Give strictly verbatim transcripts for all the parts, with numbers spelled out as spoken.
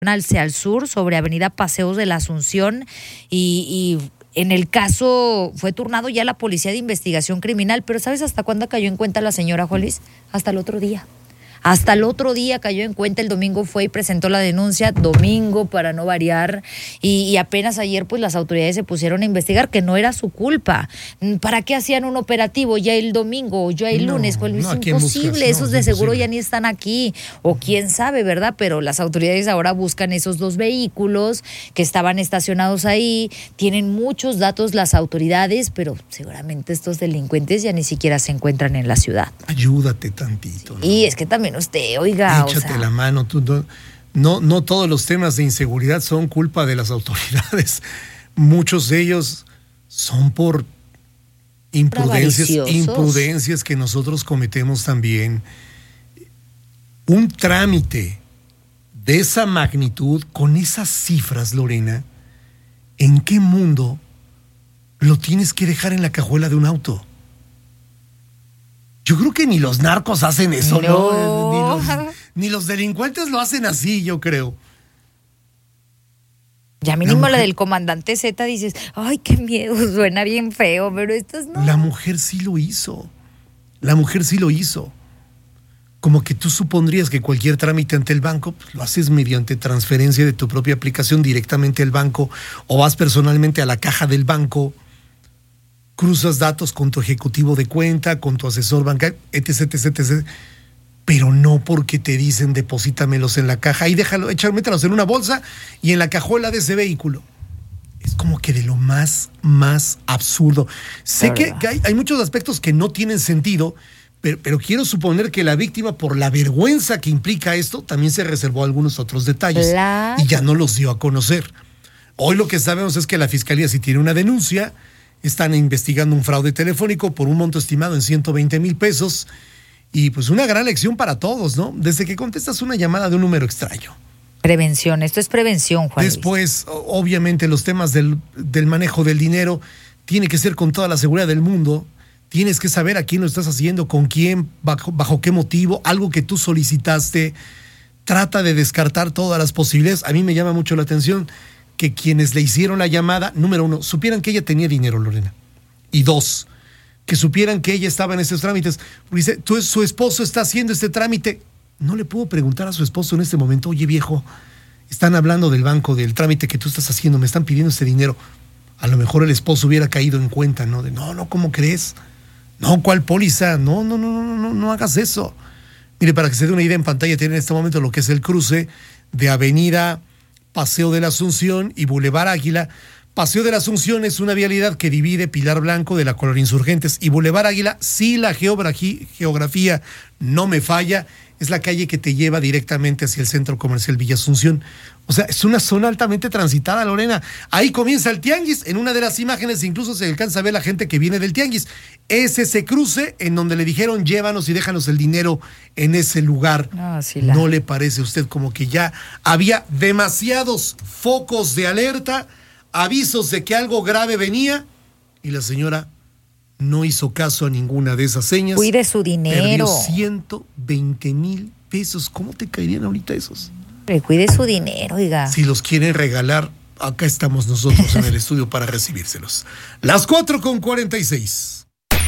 al sur sobre Avenida Paseos de la Asunción y, y en el caso fue turnado ya la Policía de Investigación Criminal, pero ¿sabes hasta cuándo cayó en cuenta la señora, Juan Luis? Hasta el otro día. Hasta el otro día cayó en cuenta, el domingo fue y presentó la denuncia, domingo para no variar, y, y apenas ayer pues las autoridades se pusieron a investigar que no era su culpa. ¿Para qué hacían un operativo ya el domingo o ya el no, lunes? Pues no, es imposible, esos no, de seguro imposible. Ya ni están aquí, o quién sabe, ¿verdad? Pero las autoridades ahora buscan esos dos vehículos que estaban estacionados ahí, tienen muchos datos las autoridades, pero seguramente estos delincuentes ya ni siquiera se encuentran en la ciudad. Ayúdate tantito. ¿No? Y es que también usted, oiga, échate o sea, la mano, tú, no, no, no todos los temas de inseguridad son culpa de las autoridades, muchos de ellos son por imprudencias, imprudencias que nosotros cometemos también. Un trámite de esa magnitud, con esas cifras, Lorena, ¿en qué mundo lo tienes que dejar en la cajuela de un auto? Yo creo que ni los narcos hacen eso, ¿no? ¿no? Ni, los, ni los delincuentes lo hacen así, yo creo. Ya mínimo la, mujer, la del comandante Z dices, ay, qué miedo, suena bien feo, pero estas no. La mujer sí lo hizo. La mujer sí lo hizo. Como que tú supondrías que cualquier trámite ante el banco pues, lo haces mediante transferencia de tu propia aplicación directamente al banco, o vas personalmente a la caja del banco, cruzas datos con tu ejecutivo de cuenta, con tu asesor bancario, etc, etc, etc, pero no porque te dicen deposítamelos en la caja y déjalo, échalo, mételos en una bolsa y en la cajuela de ese vehículo. Es como que de lo más, más absurdo. Sé que, que hay, hay muchos aspectos que no tienen sentido, pero, pero quiero suponer que la víctima, por la vergüenza que implica esto, también se reservó algunos otros detalles claro. y ya no los dio a conocer. Hoy lo que sabemos es que la Fiscalía sí tiene una denuncia. Están investigando un fraude telefónico por un monto estimado en ciento veinte mil pesos y pues una gran lección para todos, ¿no? Desde que contestas una llamada de un número extraño. Prevención, esto es prevención, Juan Luis. Después, obviamente, los temas del, del manejo del dinero tiene que ser con toda la seguridad del mundo. Tienes que saber a quién lo estás haciendo, con quién, bajo, bajo qué motivo, algo que tú solicitaste. Trata de descartar todas las posibilidades. A mí me llama mucho la atención que quienes le hicieron la llamada, número uno, supieran que ella tenía dinero, Lorena. Y dos, que supieran que ella estaba en esos trámites. Dice, tú, su esposo está haciendo este trámite. No le puedo preguntar a su esposo en este momento, oye viejo, están hablando del banco, del trámite que tú estás haciendo, me están pidiendo este dinero. A lo mejor el esposo hubiera caído en cuenta, ¿no? De no, no, ¿cómo crees? No, ¿cuál póliza? No, no, no, no, no, no hagas eso. Mire, para que se dé una idea, en pantalla tiene en este momento lo que es el cruce de Avenida Paseo de la Asunción y Boulevard Águila. Paseo de la Asunción es una vialidad que divide Pilar Blanco de la Colonia Insurgentes, y Boulevard Águila, si la geografía, geografía no me falla, es la calle que te lleva directamente hacia el Centro Comercial Villa Asunción. O sea, es una zona altamente transitada, Lorena. Ahí comienza el tianguis. En una de las imágenes incluso se alcanza a ver la gente que viene del tianguis. Es ese cruce en donde le dijeron llévanos y déjanos el dinero en ese lugar. No, sí la... ¿No le parece a usted como que ya había demasiados focos de alerta, avisos de que algo grave venía, y la señora no hizo caso a ninguna de esas señas? Cuide su dinero. Perdió ciento veinte mil pesos. ¿Cómo te caerían ahorita esos? Cuide su dinero, oiga. Si los quieren regalar, acá estamos nosotros en el estudio para recibírselos. Las cuatro con cuarenta y seis.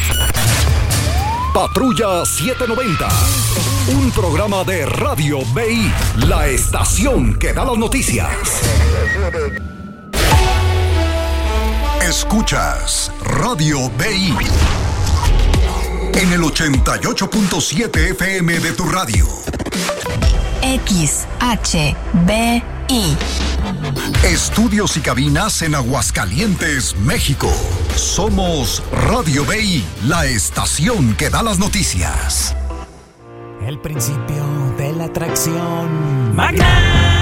Patrulla setecientos noventa. Un programa de Radio B I, la estación que da las noticias. Escuchas Radio B I en el ochenta y ocho punto siete F M de tu radio. X H B I. Estudios y cabinas en Aguascalientes, México. Somos Radio B I, la estación que da las noticias. El principio de la atracción. Magnite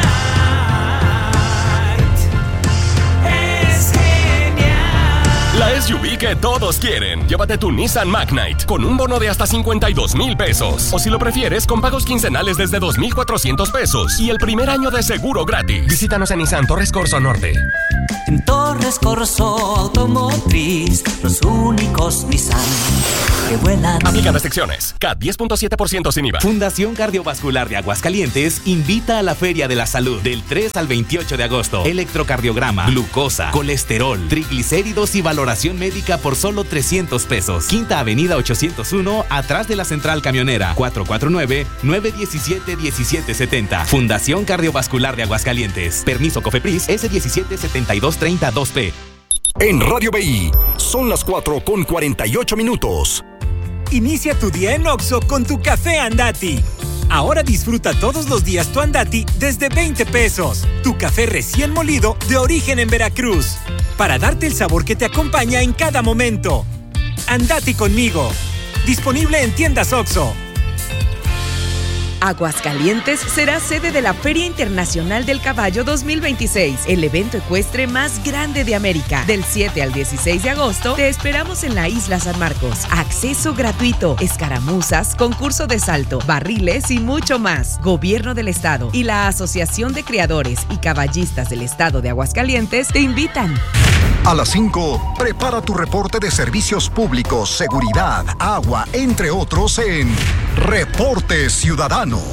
es genial. La S U V que todos quieren. Llévate tu Nissan Magnite con un bono de hasta cincuenta y dos mil pesos. O si lo prefieres, con pagos quincenales desde dos mil cuatrocientos pesos y el primer año de seguro gratis. Visítanos en Nissan Torres Corzo Norte. En Torres Corso Automotriz, los únicos Nissan que vuelan. Aplican restricciones. C A T diez punto siete por ciento sin I V A. Fundación Cardiovascular de Aguascalientes invita a la Feria de la Salud del tres al veintiocho de agosto. Electrocardiograma, glucosa, colesterol, triglicéridos y valoración médica por solo trescientos pesos. Quinta Avenida ochocientos uno, atrás de la Central Camionera. cuatro cuatro nueve, nueve uno siete, uno siete siete cero. Fundación Cardiovascular de Aguascalientes. Permiso COFEPRIS S diecisiete setenta y dos treinta dos P. En Radio B I son las cuatro con cuarenta y ocho minutos. Inicia tu día en Oxxo con tu café Andati. Ahora disfruta todos los días tu Andati desde veinte pesos. Tu café recién molido de origen en Veracruz. Para darte el sabor que te acompaña en cada momento. Andati conmigo. Disponible en tiendas Oxxo. Aguascalientes será sede de la Feria Internacional del Caballo dos mil veintiséis, el evento ecuestre más grande de América. Del siete al dieciséis de agosto, te esperamos en la Isla San Marcos. Acceso gratuito, escaramuzas, concurso de salto, barriles y mucho más. Gobierno del Estado y la Asociación de Criadores y Caballistas del Estado de Aguascalientes te invitan. A las cinco, prepara tu reporte de servicios públicos, seguridad, agua, entre otros en Reporte Ciudadano.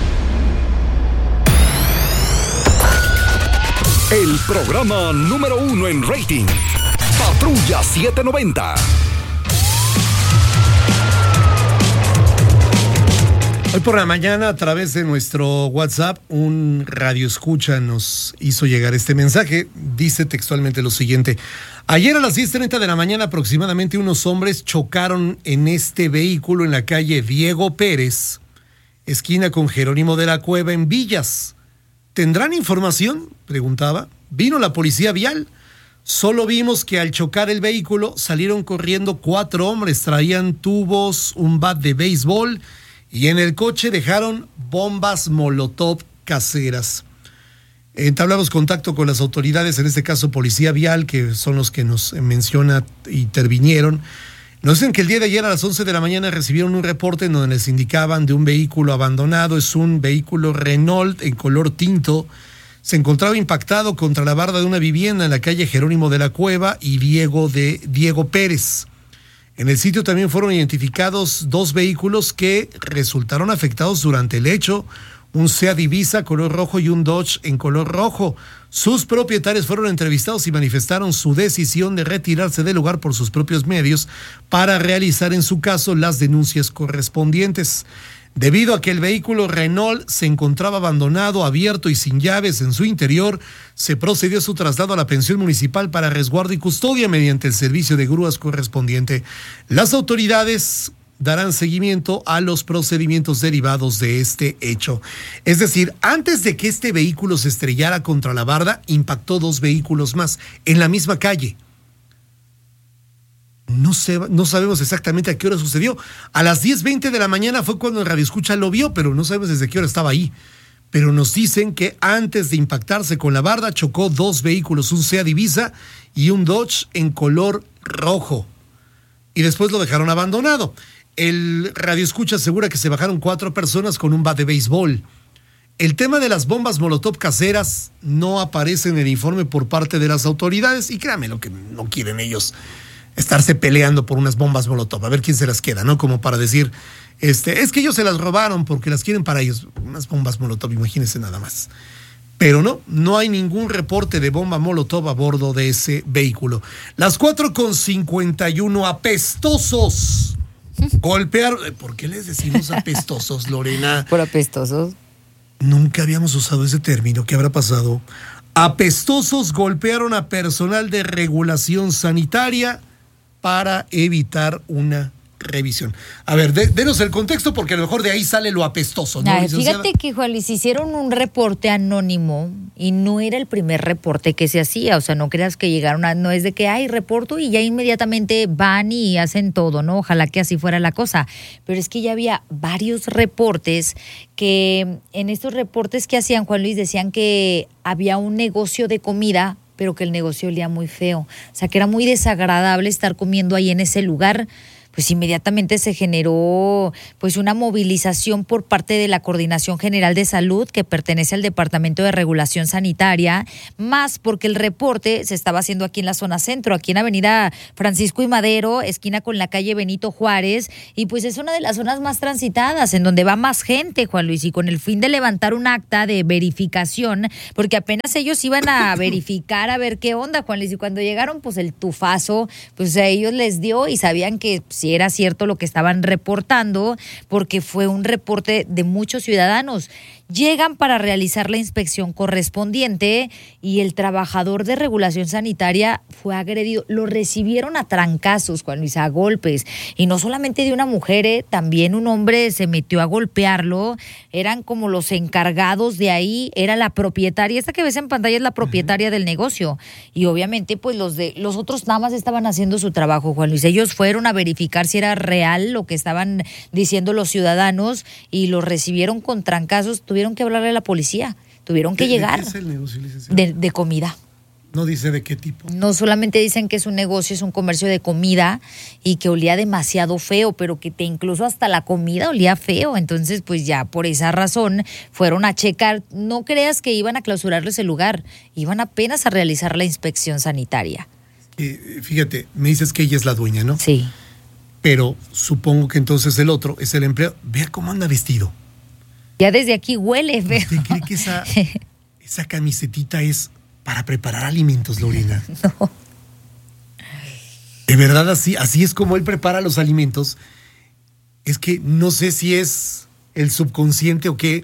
El programa número uno en rating. Patrulla setecientos noventa. Hoy por la mañana, a través de nuestro WhatsApp, un radioescucha nos hizo llegar este mensaje. Dice textualmente lo siguiente: ayer a las diez treinta de la mañana aproximadamente unos hombres chocaron en este vehículo en la calle Diego Pérez, esquina con Jerónimo de la Cueva en Villas. ¿Tendrán información?, preguntaba. Vino la policía vial. Solo vimos que al chocar el vehículo salieron corriendo cuatro hombres, traían tubos, un bat de béisbol y en el coche dejaron bombas molotov caseras. Entablamos contacto con las autoridades, en este caso Policía Vial, que son los que nos menciona, intervinieron. Nos dicen que el día de ayer a las once de la mañana recibieron un reporte en donde les indicaban de un vehículo abandonado. Es un vehículo Renault en color tinto. Se encontraba impactado contra la barda de una vivienda en la calle Jerónimo de la Cueva y Diego de Diego Pérez. En el sitio también fueron identificados dos vehículos que resultaron afectados durante el hecho, un Seat Ibiza color rojo y un Dodge en color rojo. Sus propietarios fueron entrevistados y manifestaron su decisión de retirarse del lugar por sus propios medios para realizar en su caso las denuncias correspondientes. Debido a que el vehículo Renault se encontraba abandonado, abierto y sin llaves en su interior, se procedió a su traslado a la pensión municipal para resguardo y custodia mediante el servicio de grúas correspondiente. Las autoridades darán seguimiento a los procedimientos derivados de este hecho. Es decir, antes de que este vehículo se estrellara contra la barda, impactó dos vehículos más en la misma calle. No, sé, no sabemos exactamente a qué hora sucedió. A las diez veinte de la mañana fue cuando el radioescucha lo vio, pero no sabemos desde qué hora estaba ahí. Pero nos dicen que antes de impactarse con la barda chocó dos vehículos, un Seat Ibiza y un Dodge en color rojo. Y después lo dejaron abandonado. El radioescucha asegura que se bajaron cuatro personas con un bat de béisbol. El tema de las bombas molotov caseras no aparece en el informe por parte de las autoridades y créanme lo que no quieren ellos estarse peleando por unas bombas molotov, a ver quién se las queda, ¿no? Como para decir, este, es que ellos se las robaron porque las quieren para ellos. Unas bombas molotov, imagínense nada más. Pero no, no hay ningún reporte de bomba molotov a bordo de ese vehículo. Las cuatro con cincuenta y uno, apestosos. Golpearon. ¿Por qué les decimos apestosos, Lorena? Por apestosos. Nunca habíamos usado ese término. ¿Qué habrá pasado? Apestosos golpearon a personal de regulación sanitaria para evitar una revisión. A ver, de, denos el contexto porque a lo mejor de ahí sale lo apestoso, ¿no, Ay, licenciada? fíjate que, Juan Luis, hicieron un reporte anónimo y no era el primer reporte que se hacía, o sea, no creas que llegaron a, no es de que hay reporto y ya inmediatamente van y hacen todo, ¿no? Ojalá que así fuera la cosa, pero es que ya había varios reportes que en estos reportes que hacían, Juan Luis, decían que había un negocio de comida, pero que el negocio olía muy feo, o sea, que era muy desagradable estar comiendo ahí en ese lugar. pues inmediatamente se generó pues una movilización por parte de la Coordinación General de Salud, que pertenece al Departamento de Regulación Sanitaria, más porque el reporte se estaba haciendo aquí en la zona centro, aquí en Avenida Francisco y Madero, esquina con la calle Benito Juárez, y pues es una de las zonas más transitadas, en donde va más gente, Juan Luis, y con el fin de levantar un acta de verificación, porque apenas ellos iban a verificar a ver qué onda, Juan Luis, y cuando llegaron, pues el tufazo, pues a ellos les dio y sabían que si era cierto lo que estaban reportando, porque fue un reporte de muchos ciudadanos. Llegan para realizar la inspección correspondiente y el trabajador de regulación sanitaria fue agredido. Lo recibieron a trancazos, Juan Luis, a golpes. Y no solamente de una mujer, ¿eh? También un hombre se metió a golpearlo. Eran como los encargados de ahí, era la propietaria. Esta que ves en pantalla es la propietaria uh-huh. del negocio. Y obviamente, pues los de los otros nada más estaban haciendo su trabajo, Juan Luis. Ellos fueron a verificar si era real lo que estaban diciendo los ciudadanos y los recibieron con trancazos. Tuvieron que hablarle a la policía, tuvieron que ¿De, llegar. ¿De qué es el negocio, licenciado? De, de comida. No dice de qué tipo. No solamente dicen que es un negocio, es un comercio de comida y que olía demasiado feo, pero que te incluso hasta la comida olía feo. Entonces, pues ya por esa razón fueron a checar. No creas que iban a clausurarles el lugar, iban apenas a realizar la inspección sanitaria. Eh, fíjate, me dices que ella es la dueña, ¿no? Sí. Pero supongo que entonces el otro es el empleado. Vea cómo anda vestido. Ya desde aquí huele feo. ¿Usted cree que esa, esa camisetita es para preparar alimentos, Lorena? No. De verdad, así, así es como él prepara los alimentos. Es que no sé si es el subconsciente o qué,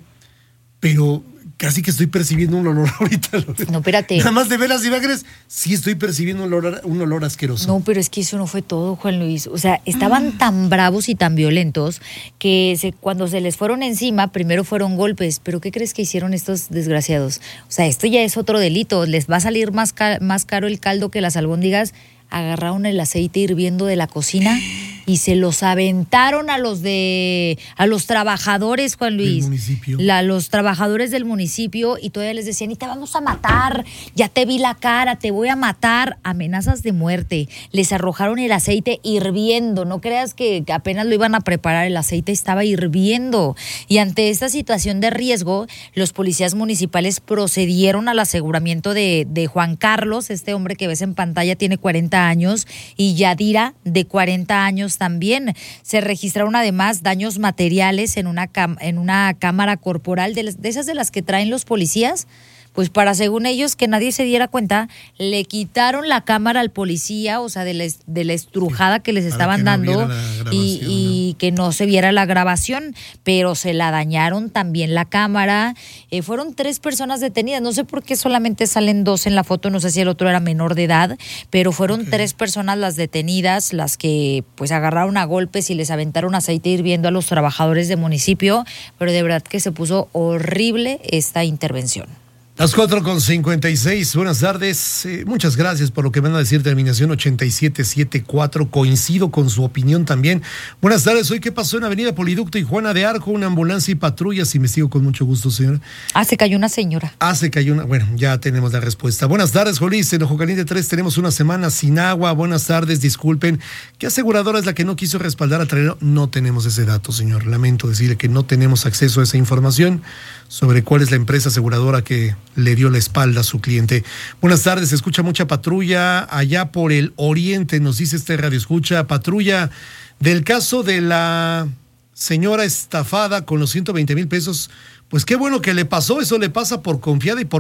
pero casi que estoy percibiendo un olor ahorita, Lorena. No, espérate. Nada más de ver las imágenes, sí estoy percibiendo un olor, un olor asqueroso. No, pero es que eso no fue todo, Juan Luis. O sea, estaban mm. tan bravos y tan violentos que se, cuando se les fueron encima, primero fueron golpes. ¿Pero qué crees que hicieron estos desgraciados? O sea, esto ya es otro delito. Les va a salir más, ca- más caro el caldo que las albóndigas. Agarraron el aceite hirviendo de la cocina y se los aventaron a los de a los trabajadores, Juan Luis. Del municipio. La, los trabajadores del municipio, y todavía les decían, y te vamos a matar, ya te vi la cara, te voy a matar. Amenazas de muerte. Les arrojaron el aceite hirviendo. No creas que apenas lo iban a preparar, el aceite estaba hirviendo. Y ante esta situación de riesgo, los policías municipales procedieron al aseguramiento de, de Juan Carlos, este hombre que ves en pantalla tiene cuarenta años, y Yadira, de cuarenta años también. Se registraron además daños materiales en una, cam- en una cámara corporal, de, las, de esas de las que traen los policías. Pues para, según ellos, que nadie se diera cuenta, le quitaron la cámara al policía, o sea, de la, de la estrujada que les estaban Para que no dando, viera la y, grabación, y ¿no? que no se viera la grabación, pero se la dañaron también la cámara. Eh, fueron tres personas detenidas, no sé por qué solamente salen dos en la foto, no sé si el otro era menor de edad, pero fueron okay. tres personas las detenidas, las que pues agarraron a golpes y les aventaron aceite hirviendo a los trabajadores del municipio, pero de verdad que se puso horrible esta intervención. Las cuatro con cincuenta y seis, buenas tardes, eh, muchas gracias por lo que van a decir, terminación ochenta y siete setenta y cuatro, coincido con su opinión también. Buenas tardes, hoy qué pasó en Avenida Poliducto y Juana de Arco, una ambulancia y patrullas, investigo con mucho gusto, señora. Ah, se cayó una señora. Ah, se cayó una, bueno, ya tenemos la respuesta. Buenas tardes, Jolís, en Ojo Caliente tres tenemos una semana sin agua, buenas tardes, disculpen, ¿qué aseguradora es la que no quiso respaldar a Trailero? No tenemos ese dato, señor, lamento decirle que no tenemos acceso a esa información sobre cuál es la empresa aseguradora que le dio la espalda a su cliente. Buenas tardes, se escucha mucha patrulla allá por el oriente, nos dice este radio escucha, patrulla del caso de la señora estafada con los ciento veinte mil pesos, pues qué bueno que le pasó, eso le pasa por confiada y por...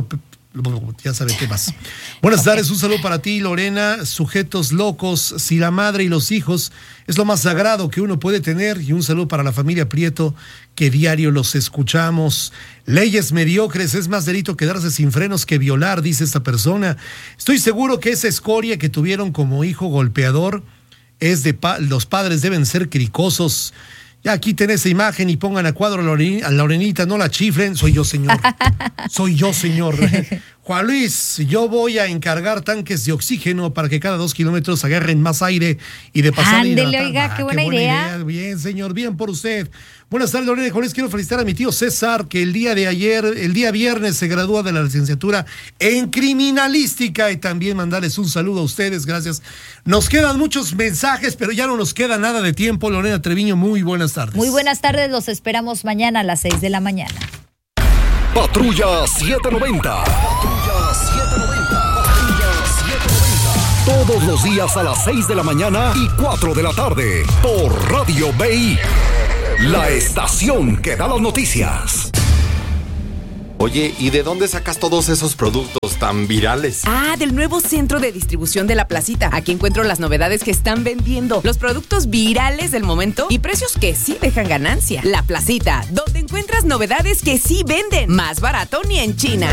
ya sabe qué más. Buenas tardes, un saludo para ti, Lorena. Sujetos locos, si la madre y los hijos es lo más sagrado que uno puede tener, y un saludo para la familia Prieto, que diario los escuchamos. Leyes mediocres, es más delito quedarse sin frenos que violar, dice esta persona. Estoy seguro que esa escoria que tuvieron como hijo golpeador es de pa- los padres deben ser cricosos. Ya aquí tenés esa imagen y pongan a cuadro a Lorenita, no la chiflen. Soy yo, señor. Soy yo, señor. Juan Luis, yo voy a encargar tanques de oxígeno para que cada dos kilómetros agarren más aire y de pasar. Ándele, oiga, qué buena, qué buena idea. idea. Bien, señor, bien por usted. Buenas tardes, Lorena. Juan Luis, quiero felicitar a mi tío César, que el día de ayer, el día viernes, se gradúa de la licenciatura en criminalística, y también mandarles un saludo a ustedes, gracias. Nos quedan muchos mensajes, pero ya no nos queda nada de tiempo. Lorena Treviño, muy buenas tardes. Muy buenas tardes, los esperamos mañana a las seis de la mañana. Patrulla setecientos noventa. Patrulla setecientos noventa. Patrulla setecientos noventa. Todos los días a las seis de la mañana y cuatro de la tarde por Radio B I, la estación que da las noticias. Oye, ¿y de dónde sacas todos esos productos tan virales? Ah, del nuevo centro de distribución de La Placita. Aquí encuentro las novedades que están vendiendo, los productos virales del momento y precios que sí dejan ganancia. La Placita, donde encuentras novedades que sí venden. Más barato ni en China.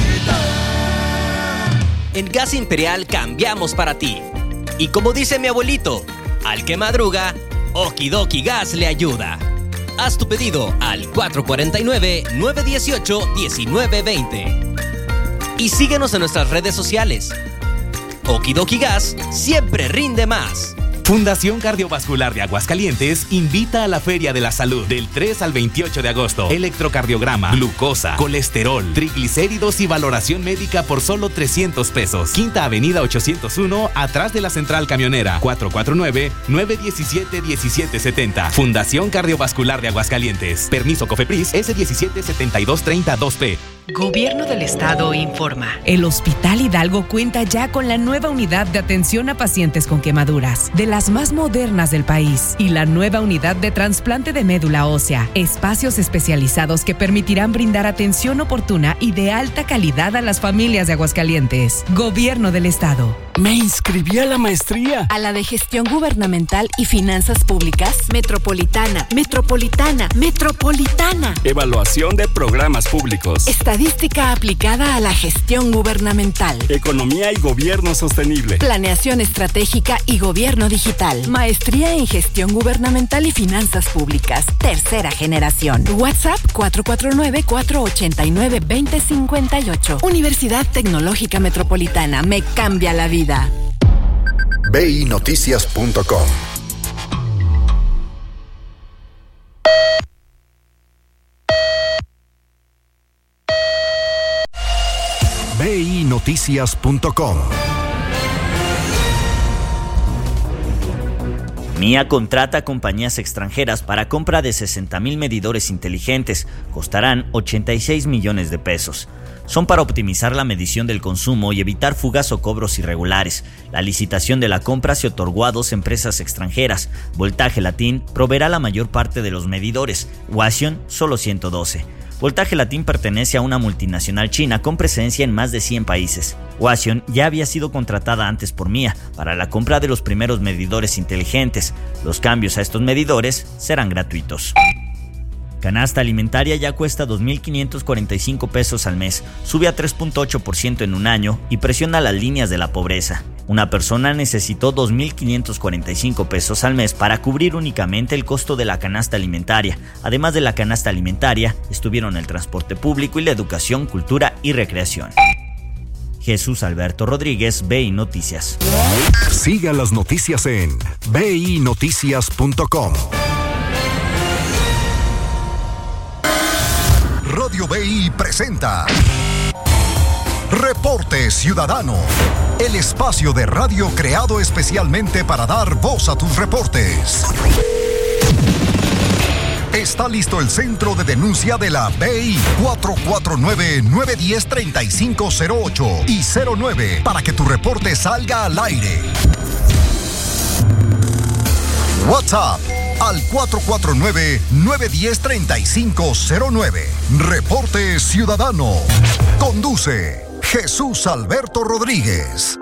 En Gas Imperial cambiamos para ti. Y como dice mi abuelito, al que madruga, Okidoki Gas le ayuda. Haz tu pedido al cuatro cuatro nueve, nueve uno ocho, uno nueve dos cero. Y síguenos en nuestras redes sociales. Okidoki Gas siempre rinde más. Fundación Cardiovascular de Aguascalientes invita a la Feria de la Salud del tres al veintiocho de agosto. Electrocardiograma, glucosa, colesterol, triglicéridos y valoración médica por solo trescientos pesos. Quinta Avenida ochocientos uno, atrás de la Central Camionera. cuatro cuatro nueve, nueve uno siete, uno siete siete cero. Fundación Cardiovascular de Aguascalientes. Permiso COFEPRIS S diecisiete setenta y dos treinta dos P. Gobierno del Estado informa. El Hospital Hidalgo cuenta ya con la nueva unidad de atención a pacientes con quemaduras, de las más modernas del país, y la nueva unidad de trasplante de médula ósea. Espacios especializados que permitirán brindar atención oportuna y de alta calidad a las familias de Aguascalientes. Gobierno del Estado. Me inscribí a la maestría. A la de Gestión Gubernamental y Finanzas Públicas. Metropolitana, Metropolitana, Metropolitana. Evaluación de programas públicos. Estadística aplicada a la gestión gubernamental. Economía y gobierno sostenible. Planeación estratégica y gobierno digital. Maestría en Gestión Gubernamental y Finanzas Públicas. Tercera generación. WhatsApp cuatro cuatro nueve, cuatro ocho nueve, dos cero cinco ocho. Universidad Tecnológica Metropolitana. Me cambia la vida. B I Noticias punto com. B I Noticias punto com. Mía contrata a compañías extranjeras para compra de sesenta mil medidores inteligentes. Costarán ochenta y seis millones de pesos. Son para optimizar la medición del consumo y evitar fugas o cobros irregulares. La licitación de la compra se otorgó a dos empresas extranjeras. Voltaje Latin proveerá la mayor parte de los medidores, Huaxion solo ciento doce. Voltaje Latin pertenece a una multinacional china con presencia en más de cien países. Huaxion ya había sido contratada antes por Mía para la compra de los primeros medidores inteligentes. Los cambios a estos medidores serán gratuitos. Canasta alimentaria ya cuesta dos mil quinientos cuarenta y cinco pesos al mes, sube a tres punto ocho por ciento en un año y presiona las líneas de la pobreza. Una persona necesitó dos mil quinientos cuarenta y cinco pesos al mes para cubrir únicamente el costo de la canasta alimentaria. Además de la canasta alimentaria, estuvieron el transporte público y la educación, cultura y recreación. Jesús Alberto Rodríguez, B I Noticias. Siga las noticias en B I Noticias punto com. Radio B I presenta Reporte Ciudadano, el espacio de radio creado especialmente para dar voz a tus reportes. Está listo el centro de denuncia de la B I cuatro cuatro nueve, nueve uno cero, tres cinco cero ocho y cero nueve para que tu reporte salga al aire. WhatsApp al cuatro cuatro nueve, nueve uno cero, tres cinco cero nueve. Reporte Ciudadano. Conduce Jesús Alberto Rodríguez.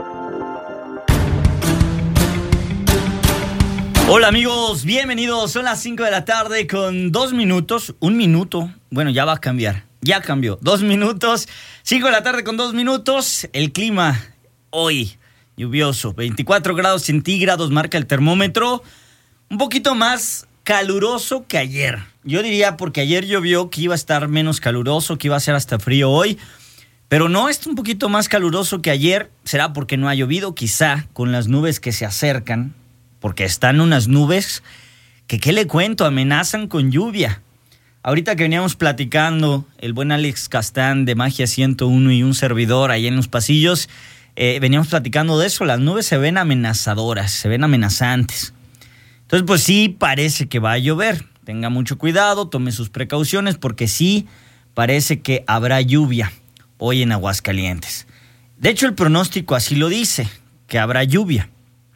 Hola amigos, bienvenidos. Son las cinco de la tarde con dos minutos. Un minuto. Bueno, ya va a cambiar. Ya cambió. Dos minutos. Cinco de la tarde con dos minutos. El clima hoy lluvioso. veinticuatro grados centígrados marca el termómetro. Un poquito más caluroso que ayer. Yo diría porque ayer llovió que iba a estar menos caluroso, que iba a ser hasta frío hoy. Pero no, está un poquito más caluroso que ayer. Será porque no ha llovido, quizá con las nubes que se acercan, porque están unas nubes que, ¿qué le cuento? Amenazan con lluvia. Ahorita que veníamos platicando, el buen Alex Castán de Magia ciento uno y un servidor ahí en los pasillos, eh, veníamos platicando de eso. Las nubes se ven amenazadoras, se ven amenazantes. Entonces, pues sí, parece que va a llover. Tenga mucho cuidado, tome sus precauciones, porque sí parece que habrá lluvia hoy en Aguascalientes. De hecho, el pronóstico así lo dice, que habrá lluvia,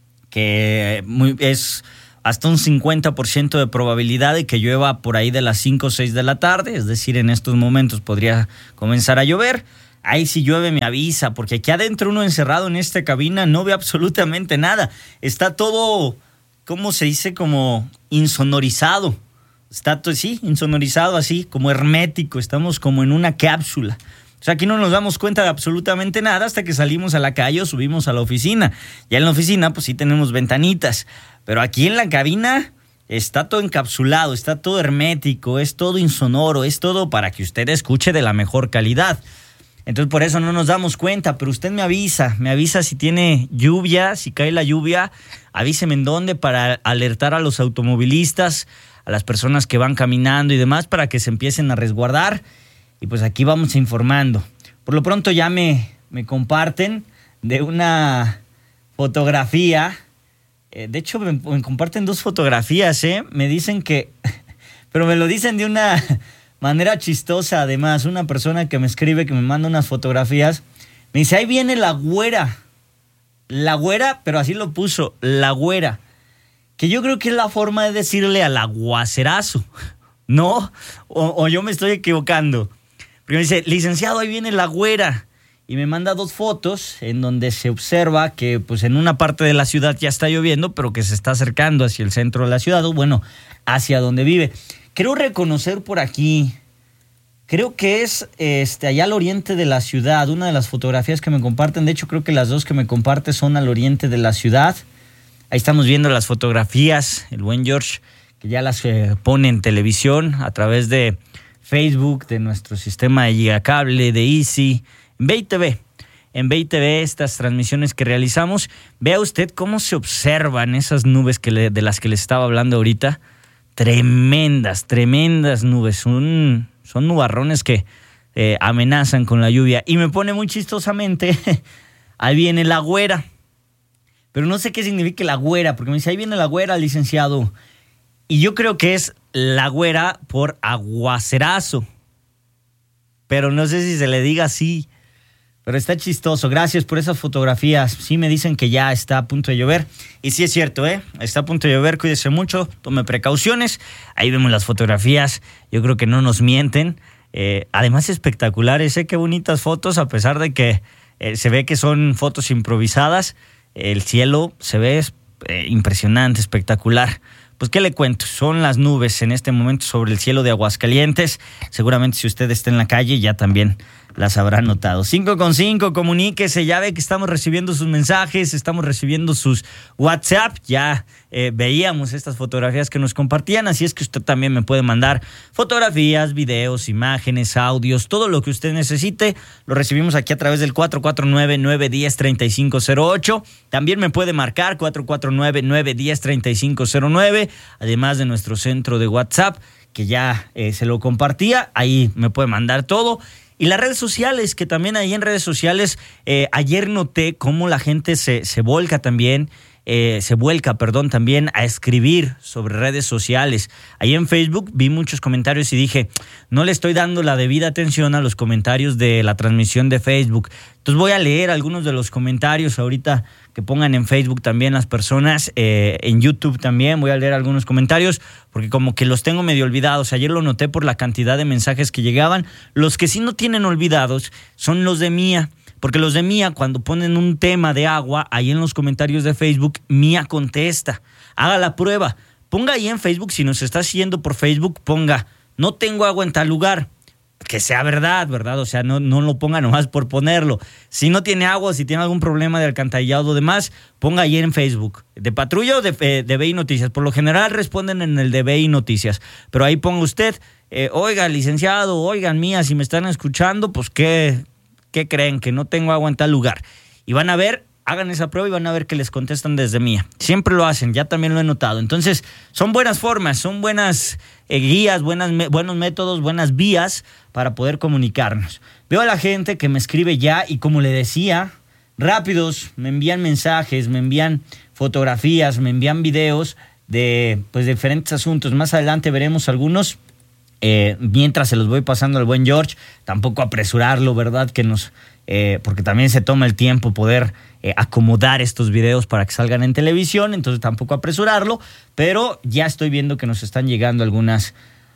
que es hasta un cincuenta por ciento de probabilidad de que llueva por ahí de las cinco o seis de la tarde, es decir, en estos momentos podría comenzar a llover. Ahí si llueve me avisa, porque aquí adentro uno encerrado en esta cabina no ve absolutamente nada. Está todo, ¿cómo se dice? Como insonorizado. Está todo, sí, insonorizado así, como hermético. Estamos como en una cápsula. O sea, aquí no nos damos cuenta de absolutamente nada hasta que salimos a la calle o subimos a la oficina. Ya en la oficina, pues sí tenemos ventanitas. Pero aquí en la cabina está todo encapsulado, está todo hermético, es todo insonoro, es todo para que usted escuche de la mejor calidad. Entonces, por eso no nos damos cuenta, pero usted me avisa, me avisa si tiene lluvia, si cae la lluvia, avíseme en dónde para alertar a los automovilistas, a las personas que van caminando y demás, para que se empiecen a resguardar. Y pues aquí vamos informando. Por lo pronto ya me, me comparten de una fotografía. Eh, de hecho, me, me comparten dos fotografías, ¿eh? Me dicen que... Pero me lo dicen de una manera chistosa, además. Una persona que me escribe, que me manda unas fotografías, me dice, ahí viene la güera. La güera, pero así lo puso, la güera. Que yo creo que es la forma de decirle al aguacerazo, ¿no? O, o yo me estoy equivocando. Porque me dice, licenciado, ahí viene la güera. Y me manda dos fotos en donde se observa que pues en una parte de la ciudad ya está lloviendo, pero que se está acercando hacia el centro de la ciudad, o bueno, hacia donde vive. Creo reconocer por aquí, creo que es este, allá al oriente de la ciudad, una de las fotografías que me comparten. De hecho, creo que las dos que me comparte son al oriente de la ciudad. Ahí estamos viendo las fotografías, el buen George, que ya las eh, pone en televisión a través de Facebook, de nuestro sistema de Gigacable, de Easy, en B I T V. En B I T V, estas transmisiones que realizamos, vea usted cómo se observan esas nubes que le, de las que les estaba hablando ahorita. Tremendas, tremendas nubes. Son, son nubarrones que eh, amenazan con la lluvia. Y me pone muy chistosamente, ahí viene la güera. Pero no sé qué significa la güera, porque me dice, ahí viene la güera, licenciado. Y yo creo que es la güera por aguacerazo. Pero no sé si se le diga así. Pero está chistoso. Gracias por esas fotografías. Sí me dicen que ya está a punto de llover. Y sí es cierto, ¿eh? Está a punto de llover. Cuídese mucho. Tome precauciones. Ahí vemos las fotografías. Yo creo que no nos mienten. Eh, además espectaculares, ¿eh? Qué bonitas fotos, a pesar de que eh, se ve que son fotos improvisadas. El cielo se ve eh, impresionante, espectacular. Pues, ¿qué le cuento? Son las nubes en este momento sobre el cielo de Aguascalientes. Seguramente si usted está en la calle ya también las habrá notado. cinco con cinco, comuníquese. Ya ve que estamos recibiendo sus mensajes, estamos recibiendo sus WhatsApp. Ya eh, veíamos estas fotografías que nos compartían, así es que usted también me puede mandar fotografías, videos, imágenes, audios, todo lo que usted necesite. Lo recibimos aquí a través del cuatro cuatro nueve, nueve uno cero, tres cinco cero ocho. También me puede marcar cuatro cuatro nueve, nueve uno cero, tres cinco cero nueve, además de nuestro centro de WhatsApp, que ya eh, se lo compartía. Ahí me puede mandar todo. Y las redes sociales, que también ahí en redes sociales, eh, ayer noté cómo la gente se, se volca también, eh, se vuelca, perdón, también a escribir sobre redes sociales. Ahí en Facebook vi muchos comentarios y dije, no le estoy dando la debida atención a los comentarios de la transmisión de Facebook. Entonces voy a leer algunos de los comentarios ahorita que pongan en Facebook también las personas, eh, en YouTube también voy a leer algunos comentarios, porque como que los tengo medio olvidados. Ayer lo noté por la cantidad de mensajes que llegaban. Los que sí no tienen olvidados son los de Mía, porque los de Mía, cuando ponen un tema de agua, ahí en los comentarios de Facebook, Mía contesta. Haga la prueba. Ponga ahí en Facebook, si nos está siguiendo por Facebook, ponga, no tengo agua en tal lugar. Que sea verdad, ¿verdad? O sea, no, no lo ponga nomás por ponerlo. Si no tiene agua, si tiene algún problema de alcantarillado o demás, ponga ahí en Facebook. ¿De Patrulla o de, eh, de B I Noticias? Por lo general responden en el de B I Noticias. Pero ahí ponga usted, eh, oiga, licenciado, oigan, Mía, si me están escuchando, pues qué, ¿qué creen? Que no tengo agua en tal lugar. Y van a ver, hagan esa prueba y van a ver que les contestan desde mía. Siempre lo hacen, ya también lo he notado. Entonces, son buenas formas, son buenas eh, guías, buenas, me, buenos métodos, buenas vías para poder comunicarnos. Veo a la gente que me escribe ya y como le decía, rápidos, me envían mensajes, me envían fotografías, me envían videos de pues, diferentes asuntos. Más adelante veremos algunos. Eh, mientras se los voy pasando al buen George, tampoco apresurarlo, ¿verdad? Que nos, eh, porque también se toma el tiempo poder eh, acomodar estos videos para que salgan en televisión, entonces tampoco apresurarlo, pero ya estoy viendo que nos están llegando algunas,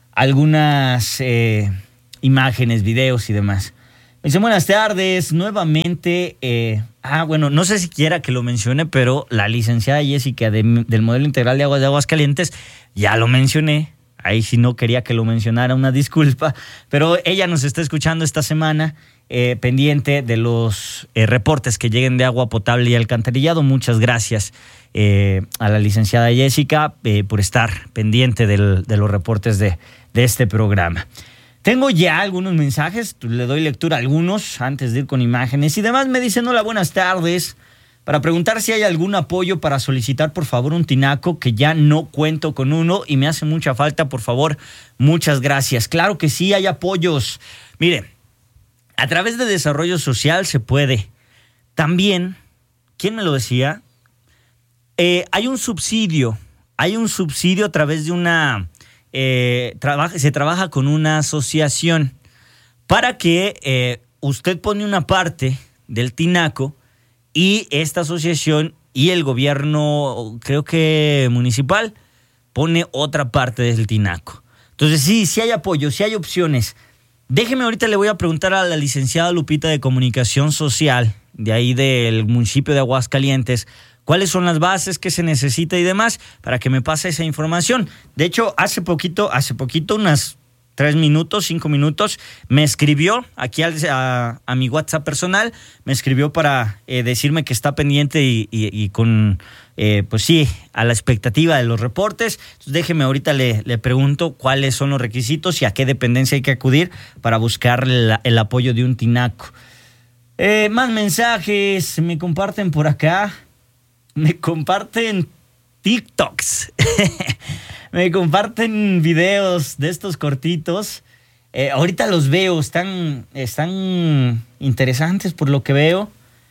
algunas eh, imágenes, videos y demás. Me dice, buenas tardes, nuevamente, eh, ah, bueno, no sé si quiera que lo mencione, pero la licenciada Jessica de, del Modelo Integral de Aguas de Aguascalientes, ya lo mencioné. Ahí sí no quería que lo mencionara, una disculpa, pero ella nos está escuchando esta semana, eh, pendiente de los eh, reportes que lleguen de agua potable y alcantarillado. Muchas gracias eh, a la licenciada Jessica eh, por estar pendiente del, de los reportes de, de este programa. Tengo ya algunos mensajes, le doy lectura a algunos antes de ir con imágenes y demás. Me dicen, hola, buenas tardes. Para preguntar si hay algún apoyo para solicitar, por favor, un tinaco, que ya no cuento con uno y me hace mucha falta, por favor, muchas gracias. Claro que sí, hay apoyos. Mire, a través de desarrollo social se puede. También, ¿quién me lo decía? Eh, hay un subsidio, hay un subsidio a través de una, eh, trabaja, se trabaja con una asociación para que eh, usted pone una parte del tinaco y esta asociación y el gobierno, creo que municipal, pone otra parte del tinaco. Entonces sí, sí hay apoyo, sí hay opciones. Déjeme, ahorita le voy a preguntar a la licenciada Lupita de Comunicación Social, de ahí del municipio de Aguascalientes, cuáles son las bases, qué se necesita y demás, para que me pase esa información. De hecho, hace poquito, hace poquito, unas tres minutos, cinco minutos, me escribió aquí al, a, a mi WhatsApp personal, me escribió para eh, decirme que está pendiente y, y, y con, eh, pues sí, a la expectativa de los reportes. Entonces déjeme, ahorita le, le pregunto cuáles son los requisitos y a qué dependencia hay que acudir para buscar el, el apoyo de un tinaco. Eh, más mensajes, me comparten por acá, me comparten TikToks. Me comparten videos de estos cortitos. Eh, ahorita los veo, están, están interesantes por lo que veo.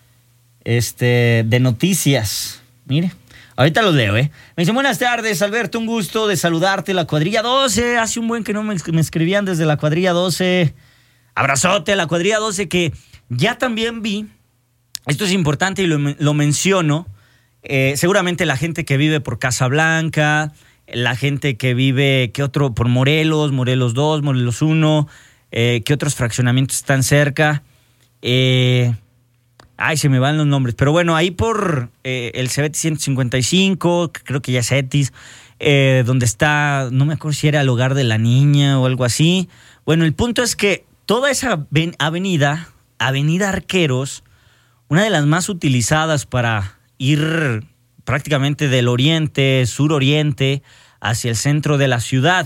Este, de noticias. Mire, ahorita los leo, ¿eh? Me dicen, buenas tardes, Alberto, un gusto de saludarte. La cuadrilla doce, hace un buen que no me, me escribían desde la cuadrilla doce. Abrazote a la cuadrilla doce, que ya también vi. Esto es importante y lo, lo menciono. Eh, seguramente la gente que vive por Casablanca, la gente que vive, ¿qué otro? Por Morelos, Morelos dos, Morelos uno, eh, ¿qué otros fraccionamientos están cerca? Eh, ay, se me van los nombres, pero bueno, ahí por eh, el Cebetis ciento cincuenta y cinco, creo que ya es Cetis, eh, donde está, no me acuerdo si era el Hogar de la Niña o algo así. Bueno, el punto es que toda esa avenida, Avenida Arqueros, una de las más utilizadas para ir prácticamente del oriente, suroriente, hacia el centro de la ciudad.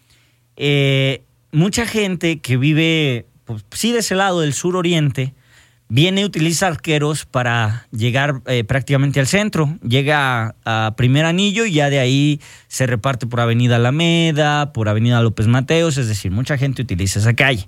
Eh, mucha gente que vive, pues, sí, de ese lado del suroriente, viene y utiliza Arqueros para llegar eh, prácticamente al centro. Llega a, a Primer Anillo y ya de ahí se reparte por Avenida Alameda, por Avenida López Mateos, es decir, mucha gente utiliza esa calle.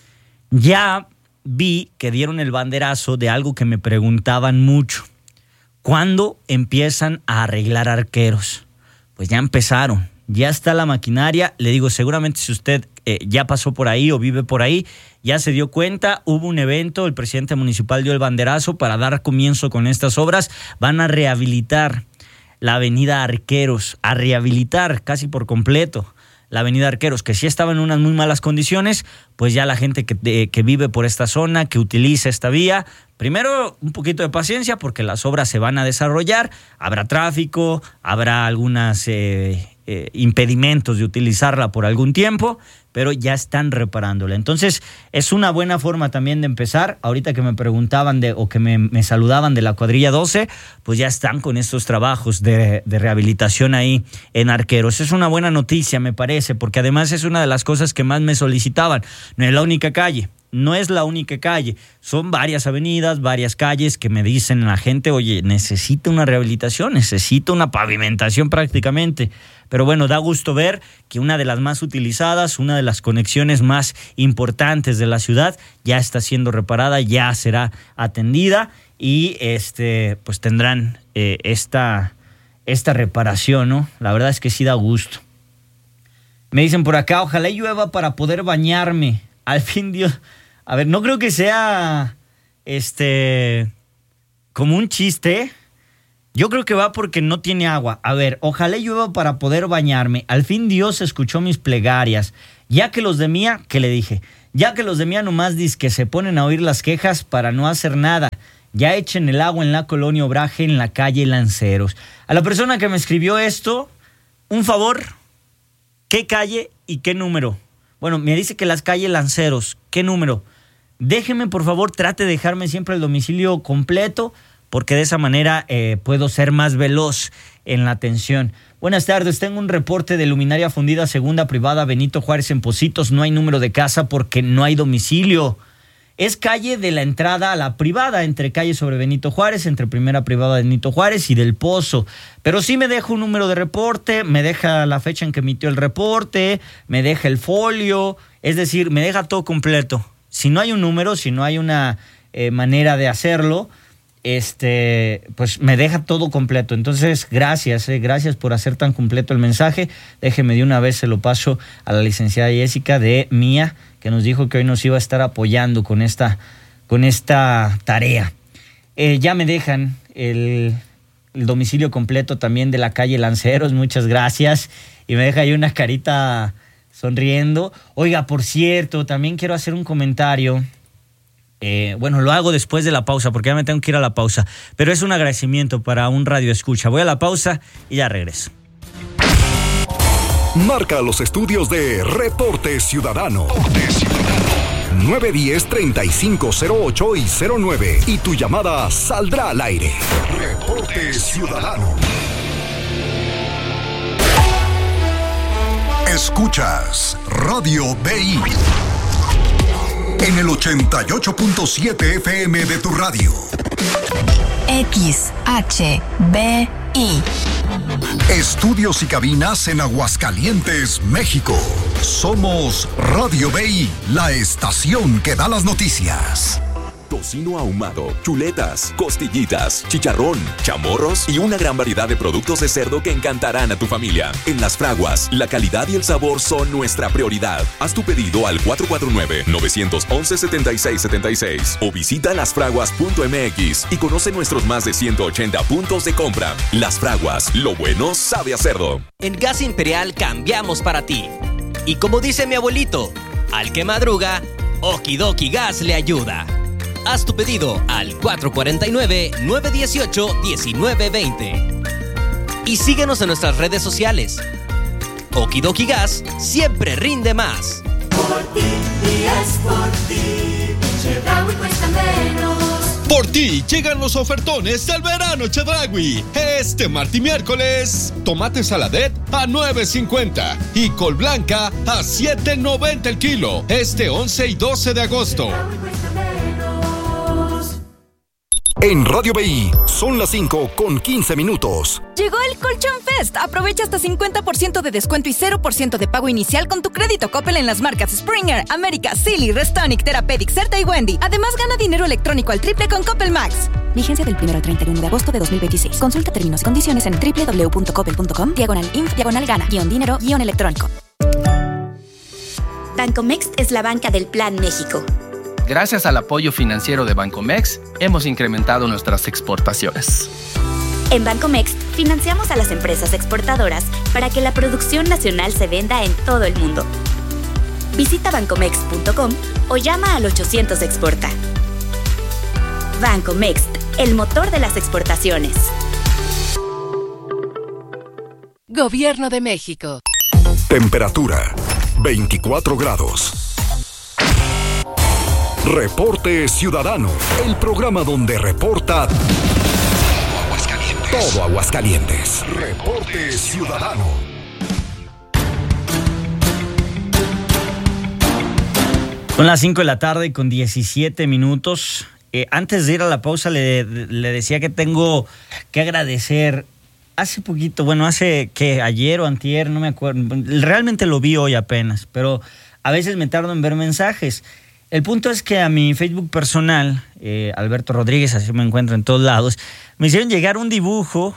Ya vi que dieron el banderazo de algo que me preguntaban mucho. ¿Cuándo empiezan a arreglar Arqueros? Pues ya empezaron, ya está la maquinaria. Le digo, seguramente si usted eh, ya pasó por ahí o vive por ahí, ya se dio cuenta, hubo un evento, el presidente municipal dio el banderazo para dar comienzo con estas obras. Van a rehabilitar la avenida Arqueros, a rehabilitar casi por completo la avenida Arqueros, que sí estaba en unas muy malas condiciones. Pues ya la gente que, de, que vive por esta zona, que utiliza esta vía, primero un poquito de paciencia porque las obras se van a desarrollar, habrá tráfico, habrá algunos eh, eh, impedimentos de utilizarla por algún tiempo, pero ya están reparándola. Entonces es una buena forma también de empezar. Ahorita que me preguntaban de, o que me, me saludaban de la cuadrilla doce, pues ya están con estos trabajos de, de rehabilitación ahí en Arqueros. Es una buena noticia, me parece, porque además es una de las cosas que más me solicitaban. No es la única calle. no es la única calle, son varias avenidas, varias calles que me dicen la gente, oye, necesita una rehabilitación, necesita una pavimentación prácticamente. Pero bueno, da gusto ver que una de las más utilizadas, una de las conexiones más importantes de la ciudad ya está siendo reparada, ya será atendida y este, pues tendrán eh, esta, esta reparación, ¿no? La verdad es que sí da gusto. Me dicen por acá, ojalá llueva para poder bañarme. Al fin Dios... A ver, no creo que sea este como un chiste. Yo creo que va porque no tiene agua. A ver, ojalá llueva para poder bañarme. Al fin Dios escuchó mis plegarias. Ya que los de Mía, ¿qué le dije? Ya que los de Mía nomás dizque se ponen a oír las quejas para no hacer nada. Ya echen el agua en la colonia Obraje, en la calle Lanceros. A la persona que me escribió esto, un favor, ¿qué calle y qué número? Bueno, me dice que las calles Lanceros, ¿qué número? Déjeme, por favor, trate de dejarme siempre el domicilio completo, porque de esa manera eh, puedo ser más veloz en la atención. Buenas tardes, tengo un reporte de luminaria fundida segunda privada Benito Juárez en Pocitos. No hay número de casa porque no hay domicilio. Es calle de la entrada a la privada, entre calle sobre Benito Juárez, entre primera privada de Benito Juárez y del Pozo. Pero sí me deja un número de reporte, me deja la fecha en que emitió el reporte, me deja el folio, es decir, me deja todo completo. Si no hay un número, si no hay una eh, manera de hacerlo, este, pues me deja todo completo. Entonces, gracias, eh, gracias por hacer tan completo el mensaje. Déjeme de una vez, se lo paso a la licenciada Jessica de Mía, que nos dijo que hoy nos iba a estar apoyando con esta, con esta tarea. Eh, ya me dejan el, el domicilio completo también de la calle Lanceros, muchas gracias. Y me deja ahí una carita sonriendo. Oiga, por cierto, también quiero hacer un comentario. Eh, bueno, lo hago después de la pausa porque ya me tengo que ir a la pausa. Pero es un agradecimiento para un radio escucha. Voy a la pausa y ya regreso. Marca los estudios de Reporte Ciudadano. nueve uno cero, treinta y cinco cero ocho y cero nueve. Y tu llamada saldrá al aire. Reporte Ciudadano. Escuchas Radio B I en el ochenta y ocho punto siete F M de tu radio. X H B I. Estudios y cabinas en Aguascalientes, México. Somos Radio B I, la estación que da las noticias. Tocino ahumado, chuletas, costillitas, chicharrón, chamorros y una gran variedad de productos de cerdo que encantarán a tu familia. En Las Fraguas, la calidad y el sabor son nuestra prioridad. Haz tu pedido al cuatro cuatro nueve, nueve uno uno, siete seis siete seis o visita las fraguas punto m x y conoce nuestros más de ciento ochenta puntos de compra. Las Fraguas, lo bueno sabe a cerdo. En Gas Imperial cambiamos para ti. Y como dice mi abuelito, al que madruga, Okidoki Gas le ayuda. Haz tu pedido al cuatro cuatro nueve, nueve uno ocho, uno nueve dos cero. Y síguenos en nuestras redes sociales. Okidoki Gas siempre rinde más. Por ti, y es por ti, Chedraui cuesta menos. Por ti llegan los ofertones del verano Chedraui. Este martes y miércoles, tomate saladet a nueve cincuenta y col blanca a siete noventa el kilo. Este once y doce de agosto. En Radio B I son las cinco con quince minutos. Llegó el Colchón Fest. Aprovecha hasta cincuenta por ciento de descuento y cero por ciento de pago inicial con tu crédito Coppel en las marcas Springer, América, Silly, Restonic, Therapeutic, Certa y Wendy. Además, gana dinero electrónico al triple con Coppel Max. Vigencia del primero al treinta y uno de agosto de dos mil veintiséis. Consulta términos y condiciones en doble u doble u doble u punto coppel punto com, diagonal inf, diagonal gana, guión dinero, guión electrónico. Bancomext es la banca del Plan México. Gracias al apoyo financiero de Bancomext, hemos incrementado nuestras exportaciones. En Bancomext, financiamos a las empresas exportadoras para que la producción nacional se venda en todo el mundo. Visita bancomext punto com o llama al ochocientos exporta. Bancomext, el motor de las exportaciones. Gobierno de México. Temperatura, veinticuatro grados. Reporte Ciudadano, el programa donde reporta Aguascalientes. Todo Aguascalientes. Reporte Ciudadano. Son las cinco de la tarde con diecisiete minutos. Eh, antes de ir a la pausa le, le decía que tengo que agradecer. Hace poquito, bueno, hace que ayer o antier, no me acuerdo, realmente lo vi hoy apenas, pero a veces me tardo en ver mensajes. El punto es que a mi Facebook personal, eh, Alberto Rodríguez, así me encuentro en todos lados, me hicieron llegar un dibujo.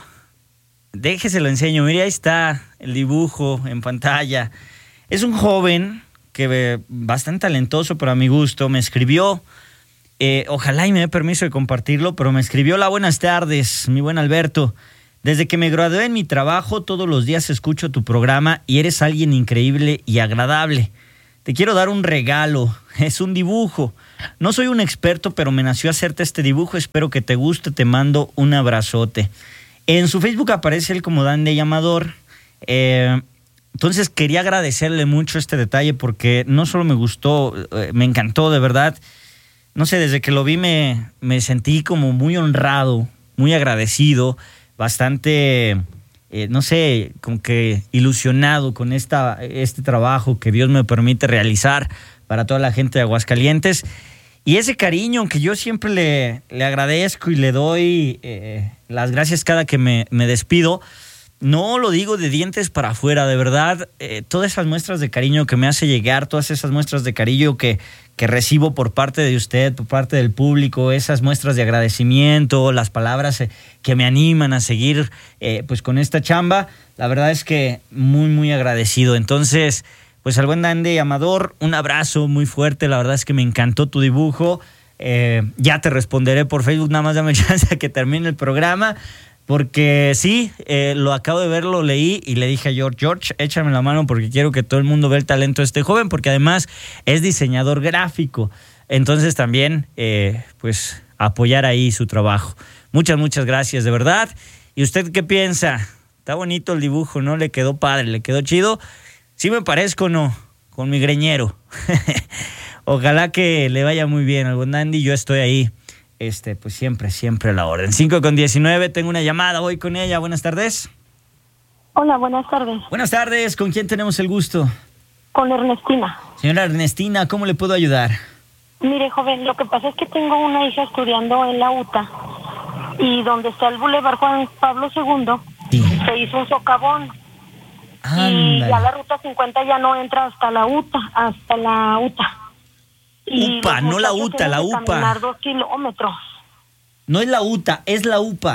Déjese lo enseño, mire, ahí está el dibujo en pantalla. Es un joven que ve bastante talentoso, pero a mi gusto, me escribió, eh, ojalá y me dé permiso de compartirlo, pero me escribió: hola, buenas tardes, mi buen Alberto. Desde que me gradué en mi trabajo, todos los días escucho tu programa y eres alguien increíble y agradable. Te quiero dar un regalo, es un dibujo. No soy un experto, pero me nació hacerte este dibujo, espero que te guste, te mando un abrazote. En su Facebook aparece él como Dandy Amador. Eh, entonces quería agradecerle mucho este detalle porque no solo me gustó, eh, me encantó de verdad. No sé, desde que lo vi me, me sentí como muy honrado, muy agradecido, bastante, eh, no sé, como que ilusionado con esta, este trabajo que Dios me permite realizar para toda la gente de Aguascalientes. Y ese cariño que yo siempre le, le agradezco y le doy eh, las gracias cada que me, me despido, no lo digo de dientes para afuera, de verdad, eh, todas esas muestras de cariño que me hace llegar, todas esas muestras de cariño que, que recibo por parte de usted, por parte del público, esas muestras de agradecimiento, las palabras que me animan a seguir eh, pues con esta chamba, la verdad es que muy, muy agradecido. Entonces, pues al buen Dandy Amador, un abrazo muy fuerte, la verdad es que me encantó tu dibujo. Eh, ya te responderé por Facebook, nada más dame chance a que termine el programa. Porque sí, eh, lo acabo de ver, lo leí y le dije a George, George, échame la mano porque quiero que todo el mundo vea el talento de este joven, porque además es diseñador gráfico. Entonces también, eh, pues, apoyar ahí su trabajo. Muchas, muchas gracias, de verdad. ¿Y usted qué piensa? Está bonito el dibujo, ¿no? Le quedó padre, le quedó chido. ¿Sí me parezco o no? Con mi greñero. Ojalá que le vaya muy bien al buen Dandy, yo estoy ahí. Este, pues siempre, siempre a la orden. cinco con diecinueve, tengo una llamada, voy con ella. Buenas tardes. Hola, buenas tardes. Buenas tardes, ¿con quién tenemos el gusto? Con Ernestina. Señora Ernestina, ¿cómo le puedo ayudar? Mire, joven, lo que pasa es que tengo una hija estudiando en la U T A y donde está el Boulevard Juan Pablo segundo, sí, se hizo un socavón. Ándale. Y ya la ruta cincuenta ya no entra hasta la U T A, hasta la U T A. Y UPA, no la U T A, la U P A. Caminar dos kilómetros. No es la U T A, es la U P A.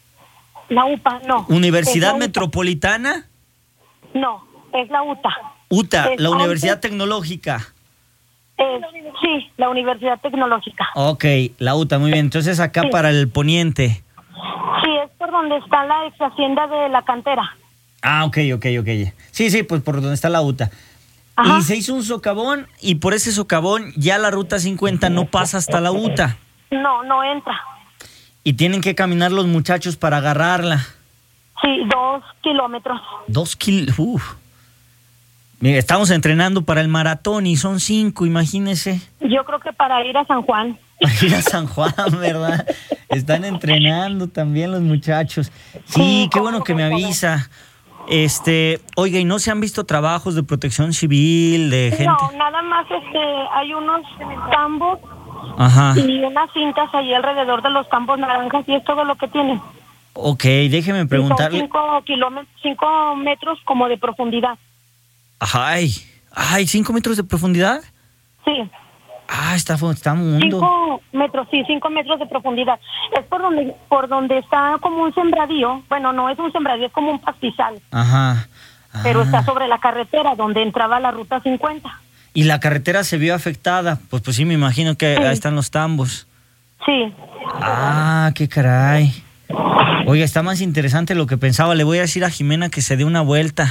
La U P A, no. ¿Universidad la Metropolitana? No, es la U T A. U T A, es la Universidad once, Tecnológica. Es, sí, la Universidad Tecnológica. Ok, la U T A, muy bien. Entonces acá sí, para el poniente. Sí, es por donde está la ex hacienda de la cantera. Ah, ok, ok, ok. Sí, sí, pues por donde está la U T A. Ajá. Y se hizo un socavón y por ese socavón ya la ruta cincuenta no pasa hasta la U T A. No, no entra. Y tienen que caminar los muchachos para agarrarla. Sí, dos kilómetros. Dos kilómetros. Uf. Mira, estamos entrenando para el maratón y son cinco, imagínese. Yo creo que para ir a San Juan. Para ir a San Juan, ¿verdad? Están entrenando también los muchachos. Sí, sí, qué bueno que me avisa. Este, oiga, ¿y no se han visto trabajos de protección civil, de gente? No, nada más este, hay unos tambos. Ajá. Y unas cintas ahí alrededor de los tambos naranjas y es todo lo que tiene. Ok, déjeme preguntarle. Son cinco kilómetros, cinco metros como de profundidad. Ay, ay, ¿cinco metros de profundidad? Sí. Ah, está, está mundo. Cinco metros, sí, cinco metros de profundidad. Es por donde, por donde está como un sembradío. Bueno, no es un sembradío, es como un pastizal. Ajá. Ah. Pero está sobre la carretera donde entraba la ruta cincuenta. ¿Y la carretera se vio afectada? Pues, pues sí, me imagino que sí, ahí están los tambos. Sí. Ah, qué caray. Oiga, está más interesante de lo que pensaba. Le voy a decir a Jimena que se dé una vuelta.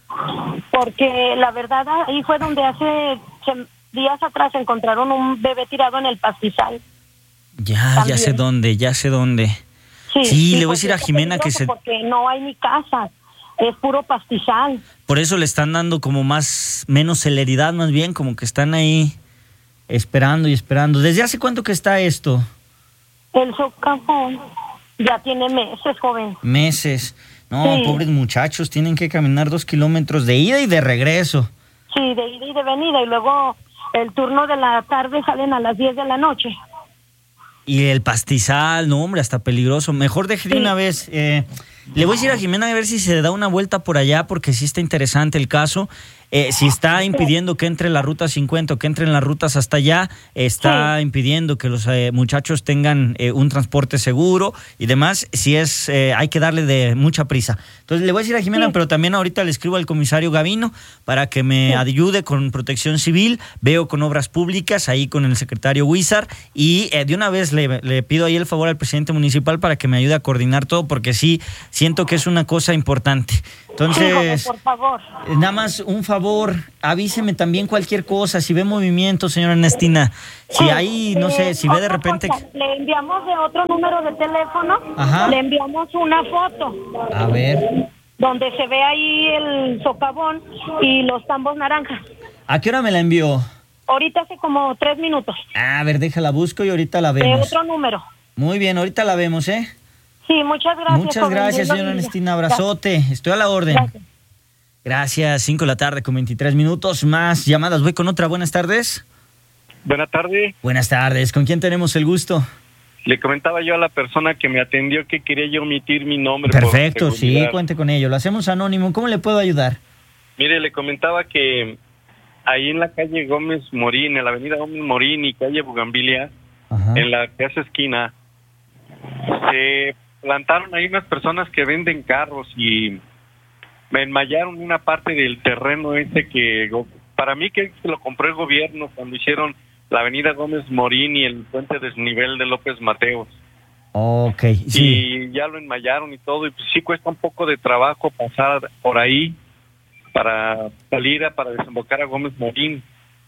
Porque la verdad, ahí fue donde hace días atrás encontraron un bebé tirado en el pastizal. Ya, también. ya sé dónde, ya sé dónde. Sí, sí, sí, le voy a decir a Jimena que se... Porque no hay ni casas, es puro pastizal. Por eso le están dando como más, menos celeridad más bien, como que están ahí esperando y esperando. ¿Desde hace cuánto que está esto? El socavón ya tiene meses, joven. Meses. No, sí, pobres muchachos, tienen que caminar dos kilómetros de ida y de regreso. Sí, de ida y de venida, y luego el turno de la tarde salen a las diez de la noche. Y el pastizal, no hombre, hasta peligroso. Mejor deje de Sí. una vez. Eh, le voy a decir a Jimena a ver si se da una vuelta por allá, porque sí está interesante el caso. Eh, si está impidiendo que entre la ruta cincuenta o que entren las rutas hasta allá, está impidiendo que los eh, muchachos tengan eh, un transporte seguro y demás, si es, eh, hay que darle de mucha prisa. Entonces le voy a decir a Jimena, sí. pero también ahorita le escribo al comisario Gavino para que me sí. ayude con protección civil, veo con obras públicas, ahí con el secretario Huizar, y eh, de una vez le, le pido ahí el favor al presidente municipal para que me ayude a coordinar todo, porque sí, siento que es una cosa importante. Entonces, sí, por favor. Nada más un favor, avíseme también cualquier cosa, si ve movimiento, señora Ernestina, si sí, hay, no eh, sé, si ve de repente... Cosa, le enviamos de otro número de teléfono, Ajá. le enviamos una foto. A ver. Donde se ve ahí el socavón y los tambos naranjas. ¿A qué hora me la envió? Ahorita hace como tres minutos. A ver, déjala, busco y ahorita la vemos. De otro número. Muy bien, ahorita la vemos, ¿eh? Sí, muchas gracias. Muchas gracias, señora Ernestina. Abrazote. Gracias. Estoy a la orden. Gracias. Gracias. cinco de la tarde con veintitrés minutos. Más llamadas. Voy con otra. Buenas tardes. Buenas tardes. Buenas tardes. ¿Con quién tenemos el gusto? Le comentaba yo a la persona que me atendió que quería yo omitir mi nombre. Perfecto, sí, cuente con ello. Lo hacemos anónimo. ¿Cómo le puedo ayudar? Mire, le comentaba que ahí en la calle Gómez Morín, en la avenida Gómez Morín y calle Bugambilia, Ajá. en la que hace esquina, se plantaron ahí unas personas que venden carros y me enmayaron una parte del terreno ese que para mí que se lo compró el gobierno cuando hicieron la avenida Gómez Morín y el puente desnivel de López Mateos. Ok, sí. Y ya lo enmayaron y todo, y pues sí cuesta un poco de trabajo pasar por ahí para salir a, para desembocar a Gómez Morín.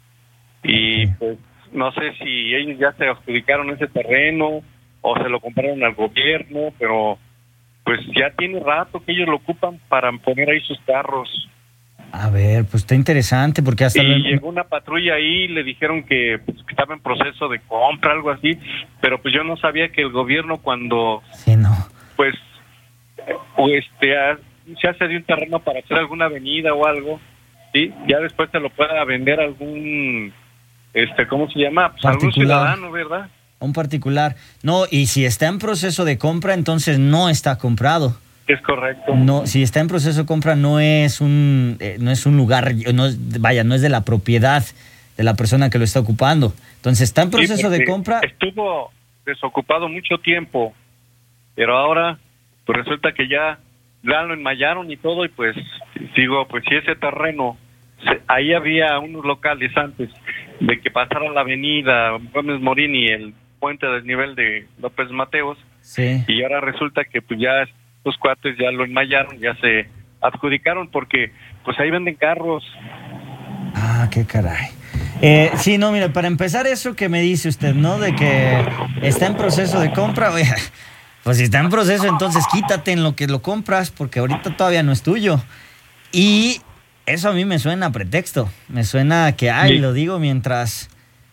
Y pues no sé si ellos ya se adjudicaron ese terreno o se lo compraron al gobierno, pero pues ya tiene rato que ellos lo ocupan para poner ahí sus carros. A ver, pues está interesante porque hasta... Y lo... llegó una patrulla ahí, le dijeron que, pues, que estaba en proceso de compra, algo así, pero pues yo no sabía que el gobierno cuando... Sí, no. Pues, pues este, se hace de un terreno para hacer alguna avenida o algo, ¿sí? Ya después se lo pueda vender a algún, este, ¿cómo se llama? Pues algún ciudadano, ¿verdad? Un particular. No, y si está en proceso de compra, entonces no está comprado. Es correcto. No, si está en proceso de compra, no es un, eh, no es un lugar, no es, vaya, no es de la propiedad de la persona que lo está ocupando. Entonces está en proceso sí, de compra. Estuvo desocupado mucho tiempo, pero ahora pues resulta que ya, ya lo enmayaron y todo, y pues digo, pues si ese terreno, se, ahí había unos locales antes de que pasaran la avenida Gómez Morín y el puente a desnivel de López Mateos, sí. y ahora resulta que pues ya los cuates ya lo enmayaron, ya se adjudicaron porque pues ahí venden carros. Ah, qué caray. Eh, sí, no, mira, para empezar eso que me dice usted, ¿no? De que está en proceso de compra, oye, pues si está en proceso, entonces quítate en lo que lo compras, porque ahorita todavía no es tuyo. Y eso a mí me suena a pretexto, me suena a que, ay, sí. lo digo mientras...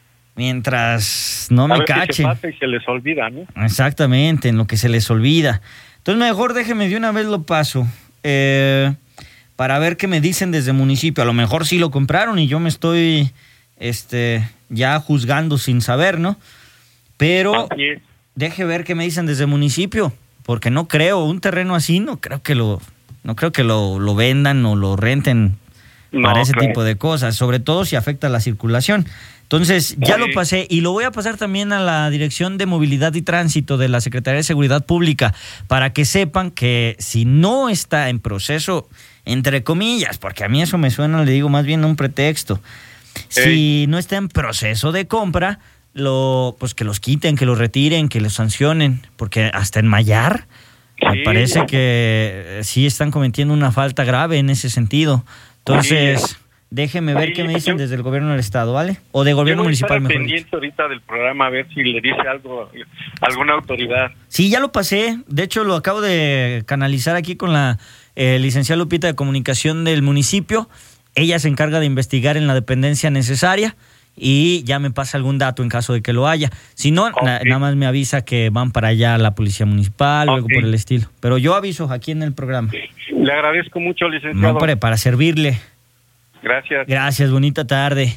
Mientras no me cachen. Si se pasa y se les olvida, ¿no? Exactamente, en lo que se les olvida. Entonces mejor déjeme de una vez lo paso eh, para ver qué me dicen desde el municipio. A lo mejor sí lo compraron y yo me estoy este, ya juzgando sin saber, ¿no? Pero deje ver qué me dicen desde el municipio, porque no creo, un terreno así no creo que lo, no creo que lo, lo vendan o lo renten no, para ese creo. tipo de cosas, sobre todo si afecta la circulación. Entonces, ya sí. lo pasé y lo voy a pasar también a la Dirección de Movilidad y Tránsito de la Secretaría de Seguridad Pública para que sepan que si no está en proceso, entre comillas, porque a mí eso me suena, le digo, más bien un pretexto. Sí. Si no está en proceso de compra, lo, pues que los quiten, que los retiren, que los sancionen, porque hasta enmayar, sí. me parece que sí están cometiendo una falta grave en ese sentido. Entonces... Sí. Déjeme ver sí, qué me dicen yo, desde el gobierno del estado, ¿vale? O de gobierno municipal, mejor dicho. Estoy pendiente ahorita del programa a ver si le dice algo alguna autoridad. Sí, ya lo pasé. De hecho, lo acabo de canalizar aquí con la eh, licenciada Lupita de Comunicación del municipio. Ella se encarga de investigar en la dependencia necesaria y ya me pasa algún dato en caso de que lo haya. Si no, okay. na, nada más me avisa que van para allá la policía municipal o okay. algo por el estilo. Pero yo aviso aquí en el programa. Le agradezco mucho, licenciado. No, para, para servirle. Gracias. Gracias, bonita tarde.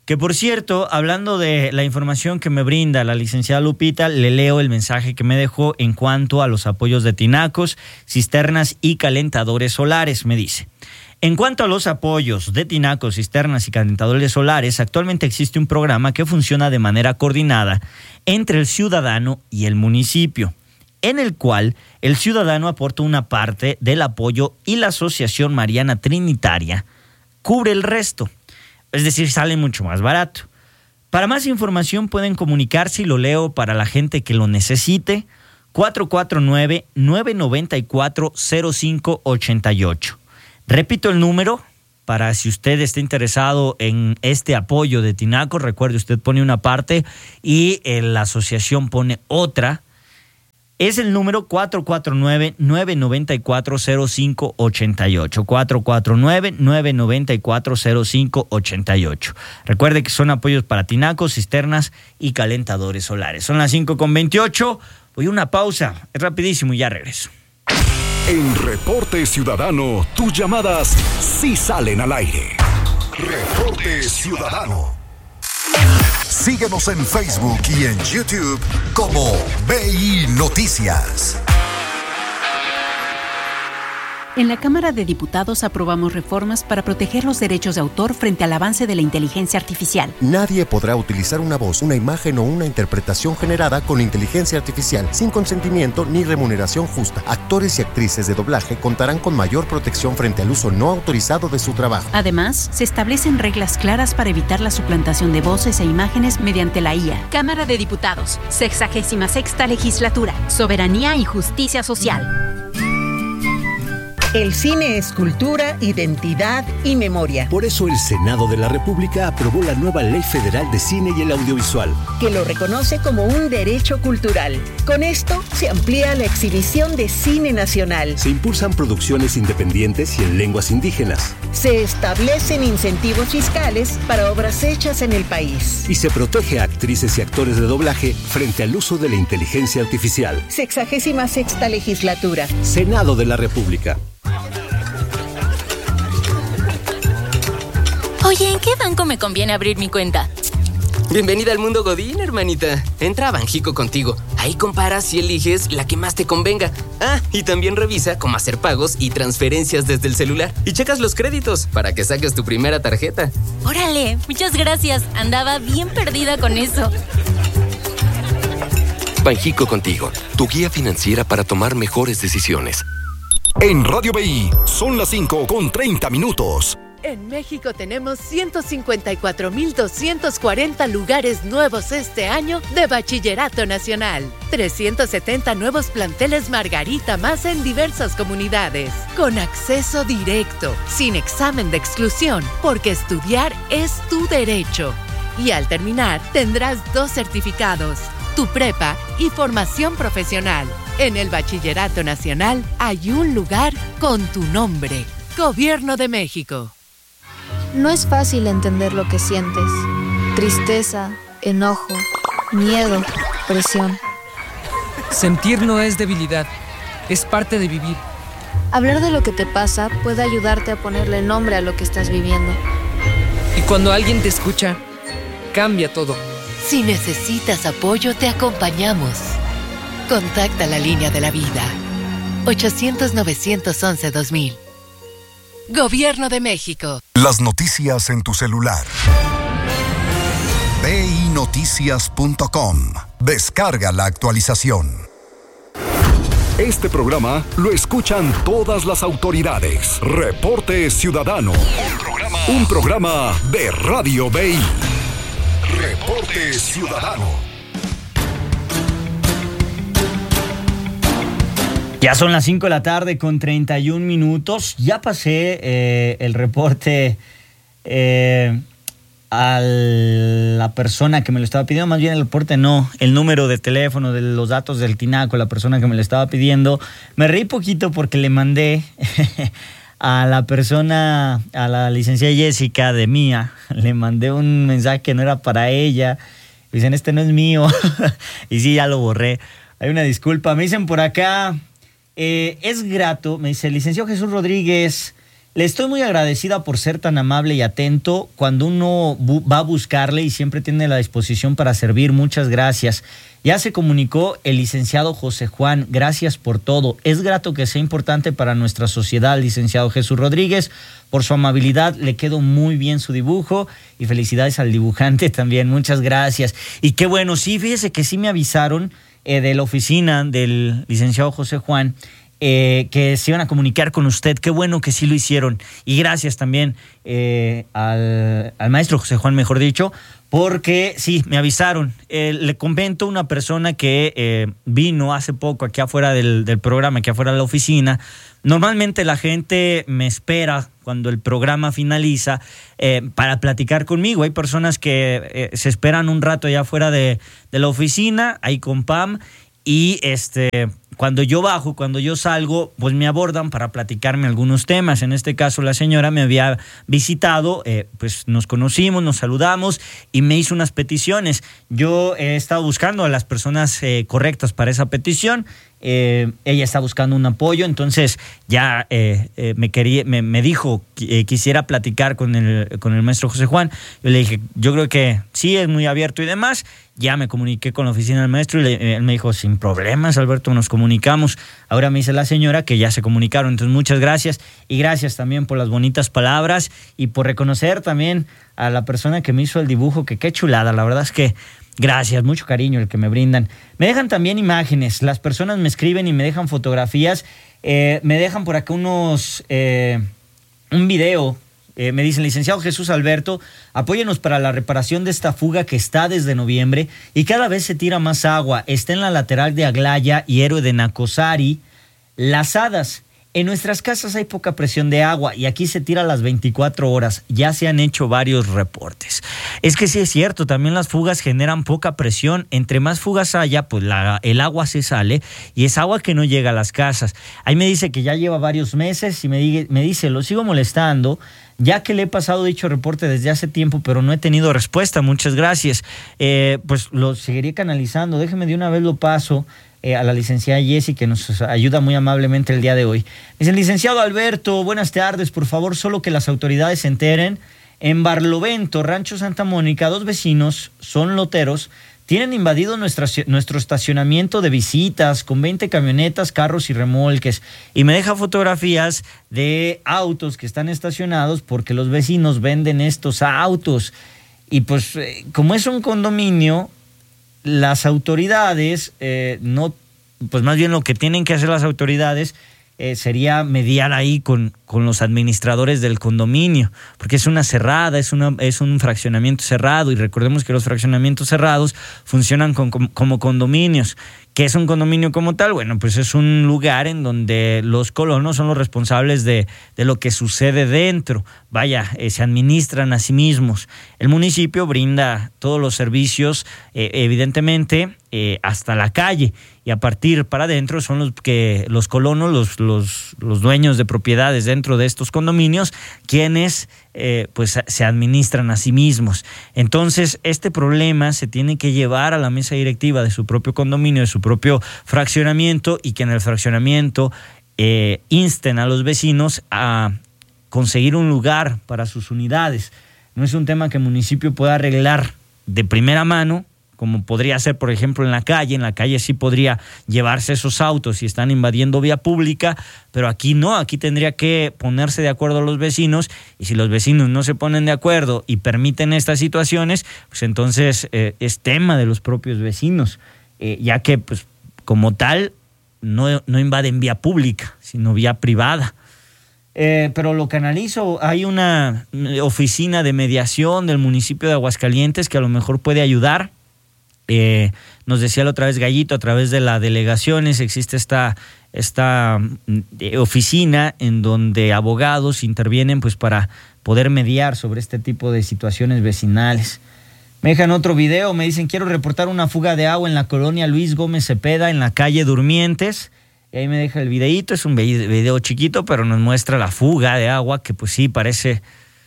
Que por cierto, hablando de la información que me brinda la licenciada Lupita, le leo el mensaje que me dejó en cuanto a los apoyos de tinacos, cisternas y calentadores solares. Me dice: en cuanto a los apoyos de tinacos, cisternas y calentadores solares, actualmente existe un programa que funciona de manera coordinada entre el ciudadano y el municipio, en el cual el ciudadano aporta una parte del apoyo y la Asociación Mariana Trinitaria cubre el resto. Es decir, sale mucho más barato. Para más información pueden comunicarse, y lo leo para la gente que lo necesite, cuatro cuatro nueve, nueve nueve cuatro, cero cinco ocho ocho. Repito el número para si usted está interesado en este apoyo de tinacos. Recuerde, usted pone una parte y eh, la asociación pone otra. Es el número cuatro cuatro nueve, nueve nueve cuatro, cero cinco ocho ocho. cuatro cuatro nueve, nueve nueve cuatro, cero cinco ocho ocho. Recuerde que son apoyos para tinacos, cisternas y calentadores solares. Son las cinco con veintiocho. Voy a una pausa. Es rapidísimo y ya regreso. En Reporte Ciudadano, tus llamadas sí salen al aire. Reporte Ciudadano. Síguenos en Facebook y en YouTube como B I Noticias. En la Cámara de Diputados aprobamos reformas para proteger los derechos de autor frente al avance de la inteligencia artificial. Nadie podrá utilizar una voz, una imagen o una interpretación generada con inteligencia artificial sin consentimiento ni remuneración justa. Actores y actrices de doblaje contarán con mayor protección frente al uso no autorizado de su trabajo. Además, se establecen reglas claras para evitar la suplantación de voces e imágenes mediante la I A. Cámara de Diputados, sexagésima sexta legislatura, soberanía y justicia social. El cine es cultura, identidad y memoria. Por eso el Senado de la República aprobó la nueva Ley Federal de Cine y el Audiovisual, que lo reconoce como un derecho cultural. Con esto se amplía la exhibición de cine nacional. Se impulsan producciones independientes y en lenguas indígenas. Se establecen incentivos fiscales para obras hechas en el país. Y se protege a actrices y actores de doblaje frente al uso de la inteligencia artificial. Sexagésima sexta legislatura. Senado de la República. Oye, ¿en qué banco me conviene abrir mi cuenta? Bienvenida al mundo Godín, hermanita. Entra a Banjico Contigo. Ahí comparas y eliges la que más te convenga. Ah, y también revisa cómo hacer pagos y transferencias desde el celular. Y checas los créditos para que saques tu primera tarjeta. Órale, muchas gracias. Andaba bien perdida con eso. Banjico Contigo, tu guía financiera para tomar mejores decisiones. En Radio B I son las cinco con treinta minutos. En México tenemos ciento cincuenta y cuatro mil doscientos cuarenta lugares nuevos este año de Bachillerato Nacional. trescientos setenta nuevos planteles Margarita más en diversas comunidades. Con acceso directo, sin examen de exclusión, porque estudiar es tu derecho. Y al terminar, tendrás dos certificados, tu prepa y formación profesional. En el Bachillerato Nacional hay un lugar con tu nombre. Gobierno de México. No es fácil entender lo que sientes. Tristeza, enojo, miedo, presión. Sentir no es debilidad, es parte de vivir. Hablar de lo que te pasa puede ayudarte a ponerle nombre a lo que estás viviendo. Y cuando alguien te escucha, cambia todo. Si necesitas apoyo, te acompañamos. Contacta la línea de la vida. ochocientos, novecientos once, dos mil. Gobierno de México. Las noticias en tu celular. B I noticias punto com. Descarga la actualización. Este programa lo escuchan todas las autoridades. Reporte Ciudadano. Un programa, Un programa de Radio B I. Reporte Ciudadano. Ya son las cinco de la tarde con treinta y un minutos. Ya pasé eh, el reporte eh, a la persona que me lo estaba pidiendo. Más bien el reporte no, el número de teléfono, de los datos del tinaco, la persona que me lo estaba pidiendo. Me reí poquito porque le mandé a la persona, a la licenciada Jessica de Mía, le mandé un mensaje que no era para ella. Dicen, este no es mío. Y sí, ya lo borré. Hay una disculpa. Me dicen por acá... Eh, es grato, me dice el licenciado Jesús Rodríguez, Le estoy muy agradecida por ser tan amable y atento cuando uno bu- va a buscarle y siempre tiene la disposición para servir. Muchas gracias. Ya se comunicó el licenciado José Juan. Gracias por todo. Es grato que sea importante para nuestra sociedad, licenciado Jesús Rodríguez. Por su amabilidad, le quedó muy bien su dibujo y felicidades al dibujante también. Muchas gracias. Y qué bueno, sí, fíjese que sí me avisaron eh, de la oficina del licenciado José Juan Eh, que se iban a comunicar con usted. Qué bueno que sí lo hicieron. Y gracias también eh, al, al maestro José Juan, mejor dicho, porque sí, me avisaron. Eh, le comento una persona que eh, vino hace poco aquí afuera del, del programa, aquí afuera de la oficina. Normalmente la gente me espera cuando el programa finaliza eh, para platicar conmigo. Hay personas que eh, se esperan un rato allá afuera de, de la oficina, ahí con Pam, y este... Cuando yo bajo, cuando yo salgo, pues me abordan para platicarme algunos temas. En este caso, la señora me había visitado, eh, pues nos conocimos, nos saludamos y me hizo unas peticiones. Yo he estado buscando a las personas eh, correctas para esa petición. Eh, ella está buscando un apoyo, entonces ya eh, eh, me quería, me, me dijo que eh, quisiera platicar con el, con el maestro José Juan. Yo le dije, yo creo que sí, es muy abierto y demás. Ya me comuniqué con la oficina del maestro y le, él me dijo, sin problemas, Alberto, nos comunicamos. Ahora me dice la señora que ya se comunicaron, entonces muchas gracias. Y gracias también por las bonitas palabras y por reconocer también a la persona que me hizo el dibujo, que qué chulada, la verdad es que gracias, mucho cariño el que me brindan. Me dejan también imágenes, las personas me escriben y me dejan fotografías, eh, me dejan por acá unos, eh, un video. Eh, me dicen, licenciado Jesús Alberto, apóyenos para la reparación de esta fuga que está desde noviembre y cada vez se tira más agua. Está en la lateral de Aglaya y Héroe de Nacosari. Las Hadas. En nuestras casas hay poca presión de agua y aquí se tira a las veinticuatro horas. Ya se han hecho varios reportes. Es que sí es cierto, también las fugas generan poca presión. Entre más fugas haya, pues la, el agua se sale y es agua que no llega a las casas. Ahí me dice que ya lleva varios meses y me, diga, me dice, lo sigo molestando, ya que le he pasado dicho reporte desde hace tiempo, pero no he tenido respuesta. Muchas gracias. Eh, pues lo seguiré canalizando. Déjeme de una vez lo paso. Eh, a la licenciada Jessie, que nos ayuda muy amablemente el día de hoy. Dice, licenciado Alberto, buenas tardes, por favor, solo que las autoridades se enteren. En Barlovento, Rancho Santa Mónica, dos vecinos, son loteros, tienen invadido nuestra, nuestro estacionamiento de visitas con veinte camionetas, carros y remolques. Y me deja fotografías de autos que están estacionados porque los vecinos venden estos autos. Y pues, eh, como es un condominio, las autoridades, eh, no, pues más bien lo que tienen que hacer las autoridades eh, sería mediar ahí con, con los administradores del condominio, porque es una cerrada, es, una, es un fraccionamiento cerrado y recordemos que los fraccionamientos cerrados funcionan con, con, como condominios. ¿Qué es un condominio como tal? Bueno, pues es un lugar en donde los colonos son los responsables de, de lo que sucede dentro. Vaya, eh, se administran a sí mismos. El municipio brinda todos los servicios, eh, evidentemente, eh, hasta la calle. Y a partir para adentro son los que los colonos, los, los, los dueños de propiedades dentro de estos condominios, quienes eh, pues se administran a sí mismos. Entonces, este problema se tiene que llevar a la mesa directiva de su propio condominio, de su propio fraccionamiento, y que en el fraccionamiento eh, insten a los vecinos a conseguir un lugar para sus unidades. No es un tema que el municipio pueda arreglar de primera mano, como podría ser, por ejemplo, en la calle. En la calle sí podría llevarse esos autos si están invadiendo vía pública, pero aquí no, aquí tendría que ponerse de acuerdo los vecinos, y si los vecinos no se ponen de acuerdo y permiten estas situaciones, pues entonces eh, es tema de los propios vecinos, eh, ya que pues como tal no, no invaden vía pública, sino vía privada. Eh, pero lo que analizo, hay una oficina de mediación del municipio de Aguascalientes que a lo mejor puede ayudar. Eh, nos decía la otra vez Gallito, a través de las delegaciones existe esta, esta eh, oficina en donde abogados intervienen pues para poder mediar sobre este tipo de situaciones vecinales. Me dejan otro video, me dicen, quiero reportar una fuga de agua en la colonia Luis Gómez Cepeda, en la calle Durmientes. Y ahí me deja el videíto, es un video chiquito, pero nos muestra la fuga de agua, que pues sí, parece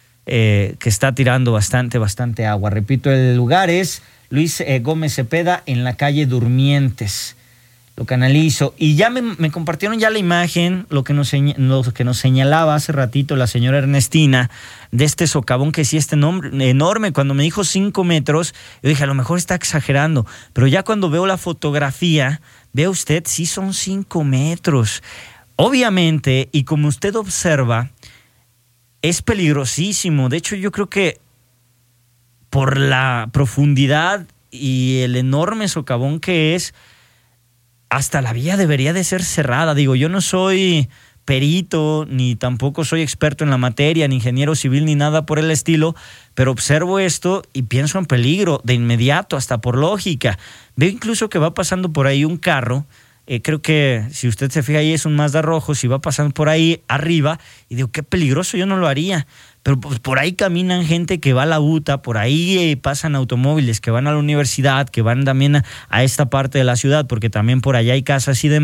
eh, que está tirando bastante, bastante agua. Repito, el lugar es Luis eh, Gómez Cepeda, en la calle Durmientes. lo canalizo. Y ya me, me compartieron ya la imagen, lo que, nos, lo que nos señalaba hace ratito la señora Ernestina, de este socavón que sí está enorme. Cuando me dijo cinco metros, yo dije, a lo mejor está exagerando. Pero ya cuando veo la fotografía, ve usted, sí son cinco metros. Obviamente, y como usted observa, es peligrosísimo. De hecho, yo creo que por la profundidad y el enorme socavón que es, hasta la vía debería de ser cerrada. Digo, yo no soy perito, ni tampoco soy experto en la materia, ni ingeniero civil, ni nada por el estilo, pero observo esto y pienso en peligro de inmediato, hasta por lógica. Veo incluso que va pasando por ahí un carro, eh, creo que si usted se fija ahí es un Mazda rojo, si va pasando por ahí arriba, y digo, qué peligroso, yo no lo haría. Pero pues por ahí caminan gente que va a la U T A, por ahí eh, pasan automóviles que van a la universidad, que van también a, a esta parte de la ciudad, porque también por allá hay casas y demás.